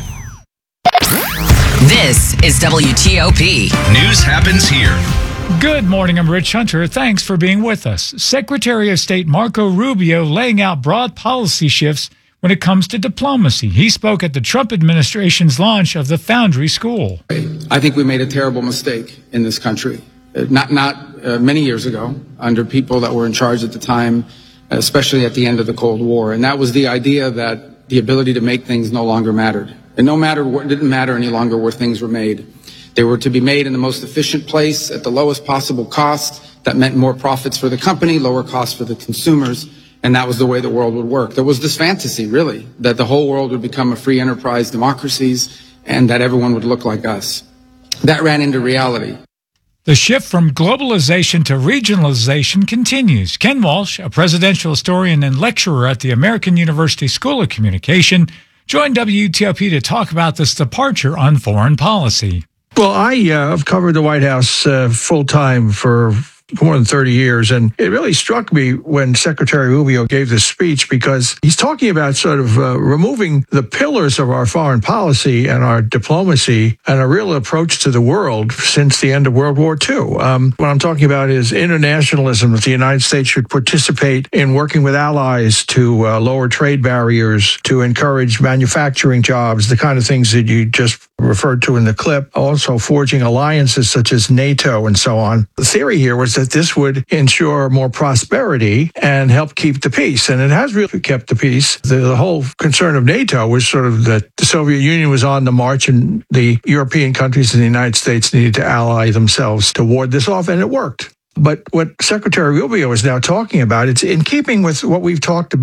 Speaker 11: This is WTOP.
Speaker 17: News happens here.
Speaker 3: Good morning, I'm Rich Hunter. Thanks for being with us. Secretary of State Marco Rubio laying out broad policy shifts when it comes to diplomacy. He spoke at the Trump administration's launch of the Foundry School.
Speaker 25: I think we made a terrible mistake in this country. Not many years ago, under people that were in charge at the time, especially at the end of the Cold War. And that was the idea that the ability to make things no longer mattered. And it didn't matter any longer where things were made. They were to be made in the most efficient place at the lowest possible cost. That meant more profits for the company, lower costs for the consumers, and that was the way the world would work. There was this fantasy, really, that the whole world would become a free enterprise democracies and that everyone would look like us. That ran into reality.
Speaker 3: The shift from globalization to regionalization continues. Ken Walsh, a presidential historian and lecturer at the American University School of Communication, joined WTOP to talk about this departure on foreign policy.
Speaker 27: Well, I have covered the White House full-time for more than 30 years, and it really struck me when Secretary Rubio gave this speech because he's talking about sort of removing the pillars of our foreign policy and our diplomacy and a real approach to the world since the end of World War II. What I'm talking about is internationalism, that the United States should participate in working with allies to lower trade barriers, to encourage manufacturing jobs, the kind of things that you just referred to in the clip, also forging alliances such as NATO and so on. The theory here was that this would ensure more prosperity and help keep the peace. And it has really kept the peace. The whole concern of NATO was sort of that the Soviet Union was on the march and the European countries and the United States needed to ally themselves to ward this off, and it worked. But what Secretary Rubio is now talking about, it's in keeping with what we've talked about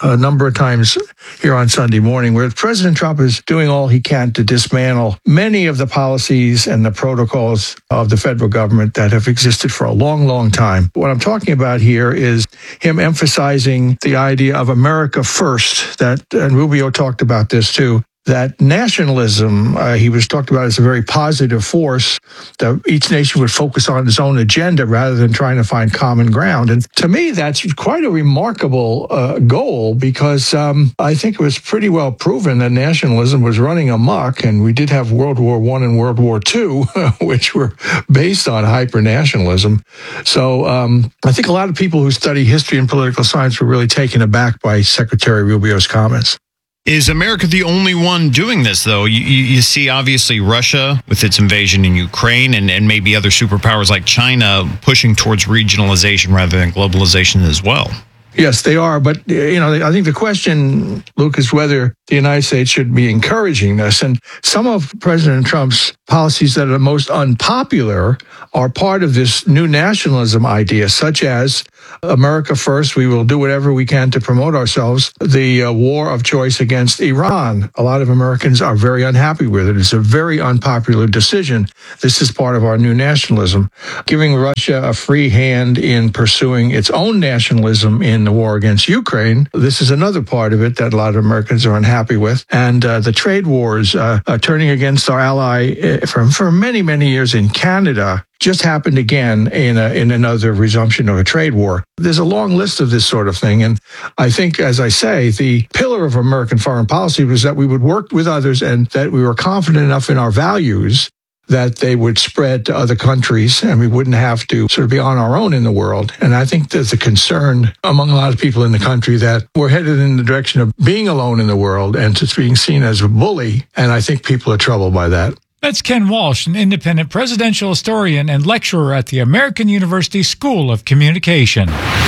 Speaker 27: a number of times here on Sunday morning, where President Trump is doing all he can to dismantle many of the policies and the protocols of the federal government that have existed for a long, long time. What I'm talking about here is him emphasizing the idea of America first, and Rubio talked about this too, that nationalism, he was talked about as a very positive force, that each nation would focus on its own agenda rather than trying to find common ground. And to me, that's quite a remarkable goal, because I think it was pretty well proven that nationalism was running amok, and we did have World War I and World War II, which were based on hyper-nationalism. So I think a lot of people who study history and political science were really taken aback by Secretary Rubio's comments.
Speaker 1: Is America the only one doing this, though? You see, obviously, Russia with its invasion in Ukraine and maybe other superpowers like China pushing towards regionalization rather than globalization as well.
Speaker 27: Yes, they are. But, I think the question, Luke, is whether the United States should be encouraging this. And some of President Trump's policies that are most unpopular are part of this new nationalism idea, such as America first, we will do whatever we can to promote ourselves. The war of choice against Iran. A lot of Americans are very unhappy with it. It's a very unpopular decision. This is part of our new nationalism. Giving Russia a free hand in pursuing its own nationalism in the war against Ukraine. This is another part of it that a lot of Americans are unhappy with. And the trade wars turning against our ally for many, many years in Canada just happened again in another resumption of a trade war. There's a long list of this sort of thing. And I think, as I say, the pillar of American foreign policy was that we would work with others and that we were confident enough in our values that they would spread to other countries and we wouldn't have to sort of be on our own in the world. And I think there's a concern among a lot of people in the country that we're headed in the direction of being alone in the world and just being seen as a bully. And I think people are troubled by that.
Speaker 3: That's Ken Walsh, an independent presidential historian and lecturer at the American University School of Communication.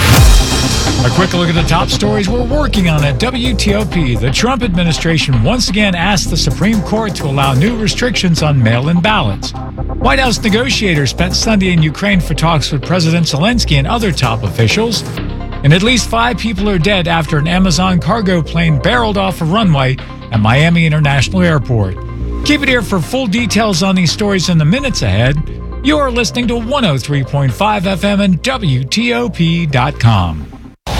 Speaker 3: A quick look at the top stories we're working on at WTOP. The Trump administration once again asked the Supreme Court to allow new restrictions on mail-in ballots. White House negotiators spent Sunday in Ukraine for talks with President Zelensky and other top officials. And at least 5 people are dead after an Amazon cargo plane barreled off a runway at Miami International Airport. Keep it here for full details on these stories in the minutes ahead. You're listening to 103.5 FM and WTOP.com.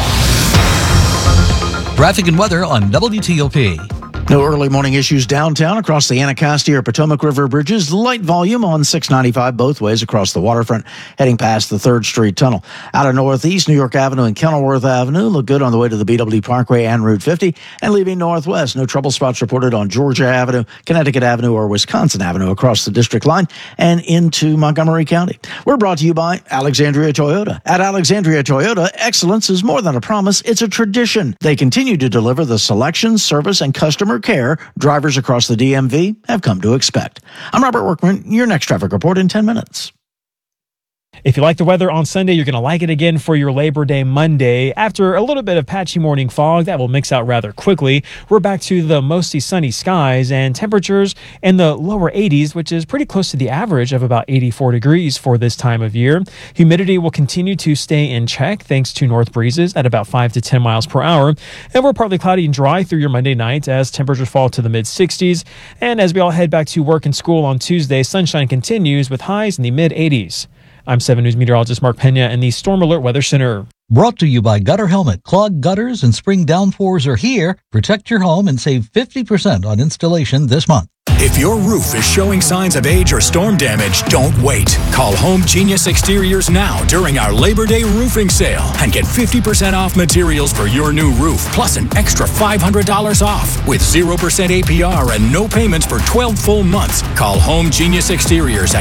Speaker 4: Traffic and weather on WTOP.
Speaker 13: No early morning issues downtown across the Anacostia or Potomac River bridges. Light volume on 695 both ways across the waterfront, heading past the 3rd Street Tunnel. Out of northeast, New York Avenue and Kenilworth Avenue look good on the way to the BW Parkway and Route 50. And leaving northwest, no trouble spots reported on Georgia Avenue, Connecticut Avenue, or Wisconsin Avenue across the district line and into Montgomery County. We're brought to you by Alexandria Toyota. At Alexandria Toyota, excellence is more than a promise, it's a tradition. They continue to deliver the selection, service, and customer care drivers across the DMV have come to expect. I'm Robert Workman, your next traffic report in 10 minutes.
Speaker 14: If you like the weather on Sunday, you're going to like it again for your Labor Day Monday. After a little bit of patchy morning fog that will mix out rather quickly, we're back to the mostly sunny skies and temperatures in the lower 80s, which is pretty close to the average of about 84 degrees for this time of year. Humidity will continue to stay in check thanks to north breezes at about 5 to 10 miles per hour. And we're partly cloudy and dry through your Monday night as temperatures fall to the mid-60s. And as we all head back to work and school on Tuesday, sunshine continues with highs in the mid-80s. I'm 7 News meteorologist Mark Pena in the Storm Alert Weather Center.
Speaker 4: Brought to you by Gutter Helmet. Clogged gutters and spring downpours are here. Protect your home and save 50% on installation this month.
Speaker 5: If your roof is showing signs of age or storm damage, don't wait. Call Home Genius Exteriors now during our Labor Day roofing sale and get 50% off materials for your new roof, plus an extra $500 off with 0% APR and no payments for 12 full months. Call Home Genius Exteriors at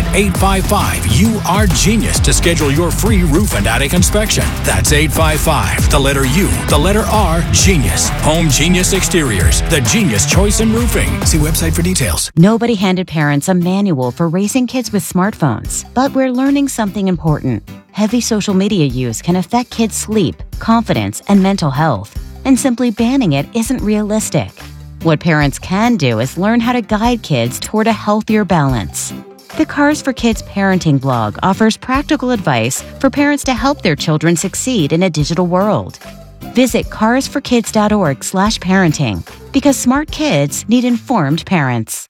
Speaker 5: 855-UR-GENIUS to schedule your free roof and attic inspection. That's 855, the letter U, the letter R, Genius. Home Genius Exteriors, the genius choice in roofing. See website for details.
Speaker 15: Nobody handed parents a manual for raising kids with smartphones, but we're learning something important. Heavy social media use can affect kids' sleep, confidence, and mental health, and simply banning it isn't realistic. What parents can do is learn how to guide kids toward a healthier balance. The Cars for Kids parenting blog offers practical advice for parents to help their children succeed in a digital world. Visit carsforkids.org/parenting because smart kids need informed parents.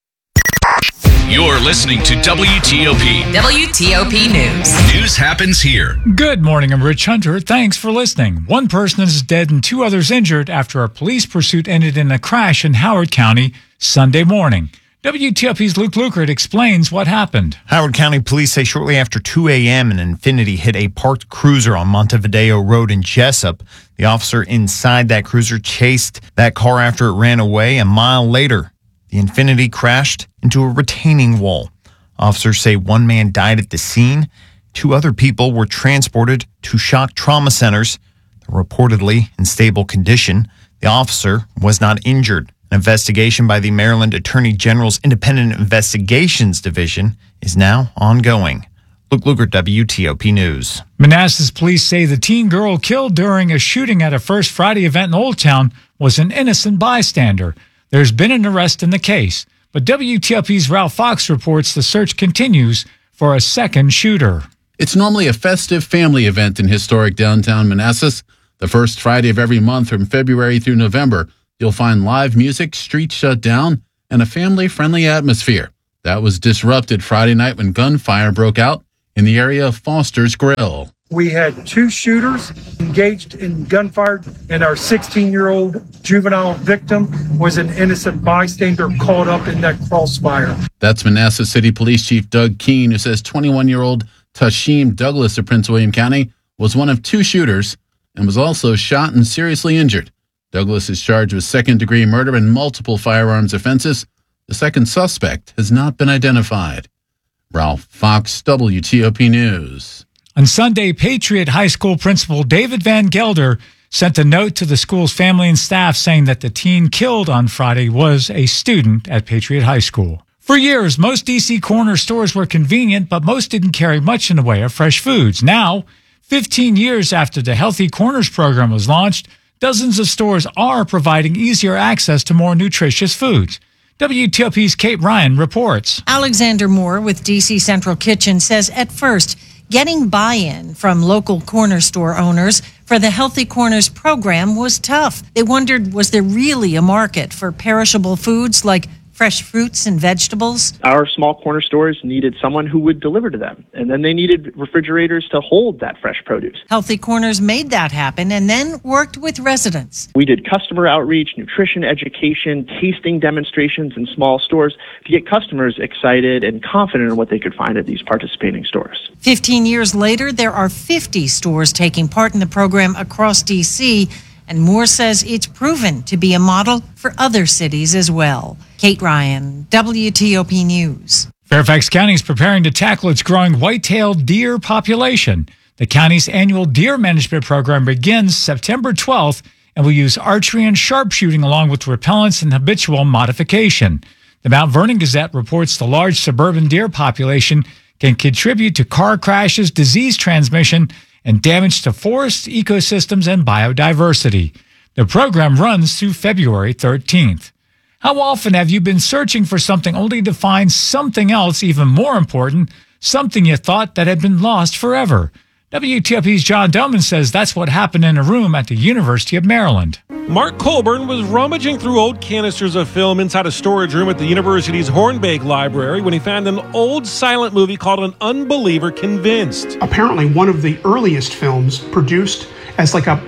Speaker 6: You're listening to WTOP.
Speaker 11: WTOP News.
Speaker 6: News happens here.
Speaker 3: Good morning, I'm Rich Hunter. Thanks for listening. One person is dead and 2 others injured after a police pursuit ended in a crash in Howard County Sunday morning. WTOP's Luke Lukert explains what happened.
Speaker 1: Howard County police say shortly after 2 a.m. an Infiniti hit a parked cruiser on Montevideo Road in Jessup. The officer inside that cruiser chased that car after it ran away. A mile later, the Infiniti crashed into a retaining wall. Officers say 1 man died at the scene. 2 other people were transported to shock trauma centers. They're reportedly in stable condition. The officer was not injured. An investigation by the Maryland Attorney General's Independent Investigations Division is now ongoing. Luke Lukert, WTOP News.
Speaker 3: Manassas police say the teen girl killed during a shooting at a First Friday event in Old Town was an innocent bystander. There's been an arrest in the case, but WTOP's Ralph Fox reports the search continues for a second shooter.
Speaker 9: It's normally a festive family event in historic downtown Manassas. The first Friday of every month from February through November, you'll find live music, streets shut down, and a family-friendly atmosphere. That was disrupted Friday night when gunfire broke out in the area of Foster's Grill.
Speaker 12: We had 2 shooters engaged in gunfire, and our 16-year-old juvenile victim was an innocent bystander caught up in that crossfire.
Speaker 9: That's Manassas City Police Chief Doug Keene, who says 21-year-old Tashim Douglas of Prince William County was one of 2 shooters and was also shot and seriously injured. Douglas is charged with second-degree murder and multiple firearms offenses. The second suspect has not been identified. Ralph Fox, WTOP News.
Speaker 3: On Sunday, Patriot High School principal David Van Gelder sent a note to the school's family and staff saying that the teen killed on Friday was a student at Patriot High School. For years, most D.C. corner stores were convenient, but most didn't carry much in the way of fresh foods. Now, 15 years after the Healthy Corners program was launched, dozens of stores are providing easier access to more nutritious foods. WTOP's Kate Ryan reports.
Speaker 18: Alexander Moore with DC Central Kitchen says at first, getting buy-in from local corner store owners for the Healthy Corners program was tough. They wondered, was there really a market for perishable foods like fresh fruits and vegetables?
Speaker 20: Our small corner stores needed someone who would deliver to them, and then they needed refrigerators to hold that fresh produce.
Speaker 18: Healthy Corners made that happen and then worked with residents.
Speaker 20: We did customer outreach, nutrition education, tasting demonstrations in small stores to get customers excited and confident in what they could find at these participating stores.
Speaker 18: 15 years later, there are 50 stores taking part in the program across D.C., and Moore says it's proven to be a model for other cities as well. Kate Ryan, WTOP News.
Speaker 3: Fairfax County is preparing to tackle its growing white-tailed deer population. The county's annual deer management program begins September 12th and will use archery and sharpshooting along with repellents and habitual modification. The Mount Vernon Gazette reports the large suburban deer population can contribute to car crashes, disease transmission, and damage to forests, ecosystems, and biodiversity. The program runs through February 13th. How often have you been searching for something only to find something else even more important, something you thought that had been lost forever? WTOP's John Doman says that's what happened in a room at the University of Maryland.
Speaker 21: Mark Colburn was rummaging through old canisters of film inside a storage room at the university's Hornbeck Library when he found an old silent movie called An Unbeliever Convinced.
Speaker 22: Apparently one of the earliest films produced as like a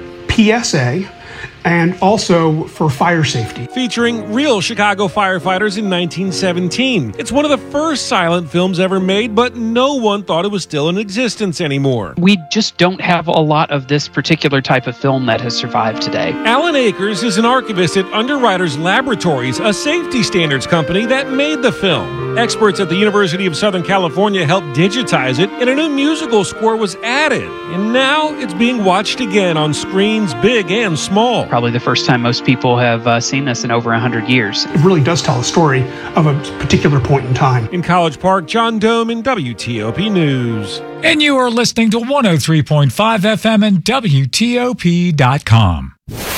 Speaker 22: PSA and also for fire safety.
Speaker 21: Featuring real Chicago firefighters in 1917. It's one of the first silent films ever made, but no one thought it was still in existence anymore.
Speaker 28: We just don't have a lot of this particular type of film that has survived today.
Speaker 21: Alan Akers is an archivist at Underwriters Laboratories, a safety standards company that made the film. Experts at the University of Southern California helped digitize it, and a new musical score was added. And now it's being watched again on screens big and small.
Speaker 28: Probably the first time most people have seen this in over 100 years.
Speaker 22: It really does tell a story of a particular point in time.
Speaker 21: In College Park, John Doman, WTOP News.
Speaker 3: And you are listening to 103.5 FM and WTOP.com.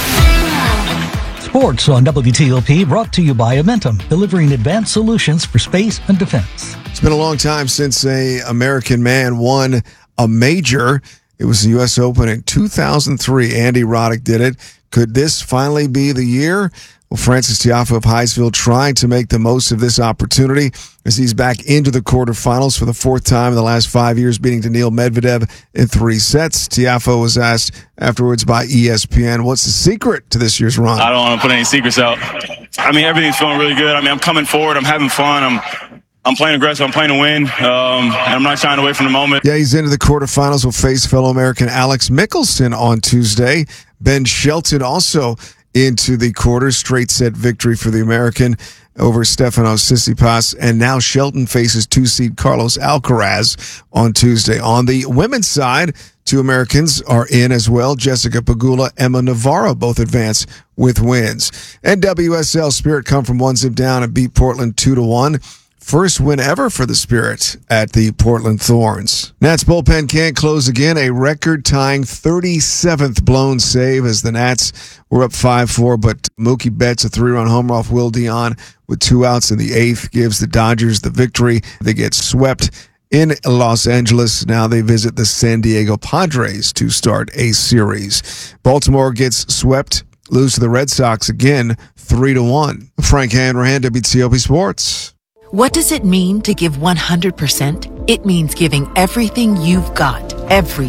Speaker 4: Sports on WTOP brought to you by Amentum, delivering advanced solutions for space and defense.
Speaker 29: It's been a long time since an American man won a major.
Speaker 2: It was the U.S. Open in 2003. Andy Roddick did it. Could this finally be the year? Well, Frances Tiafoe of Highsville trying to make the most of this opportunity as he's back into the quarterfinals for the fourth time in the last 5 years, beating Daniil Medvedev in 3 sets. Tiafoe was asked afterwards by ESPN, what's the secret to this year's run?
Speaker 7: I don't want to put any secrets out. I mean, everything's feeling really good. I mean, I'm coming forward. I'm having fun. I'm playing aggressive. I'm playing to win. And I'm not shying away from the moment.
Speaker 2: Yeah, he's into the quarterfinals. Will face fellow American Alex Michelson on Tuesday. Ben Shelton also into the quarters. Straight set victory for the American over Stefanos Tsitsipas. And now Shelton faces 2-seed Carlos Alcaraz on Tuesday. On the women's side, 2 Americans are in as well. Jessica Pegula, Emma Navarro both advance with wins. And WSL Spirit come from 1-zip down and beat Portland 2-1. First win ever for the Spirit at the Portland Thorns. Nats bullpen can't close again. A record-tying 37th blown save as the Nats were up 5-4, but Mookie Betts, a 3-run homer off Will Dion with 2 outs in the 8th, gives the Dodgers the victory. They get swept in Los Angeles. Now they visit the San Diego Padres to start a series. Baltimore gets swept, lose to the Red Sox again, 3-1. Frank Hanrahan, WTOP Sports.
Speaker 8: What does it mean to give 100%? It means giving everything you've got, every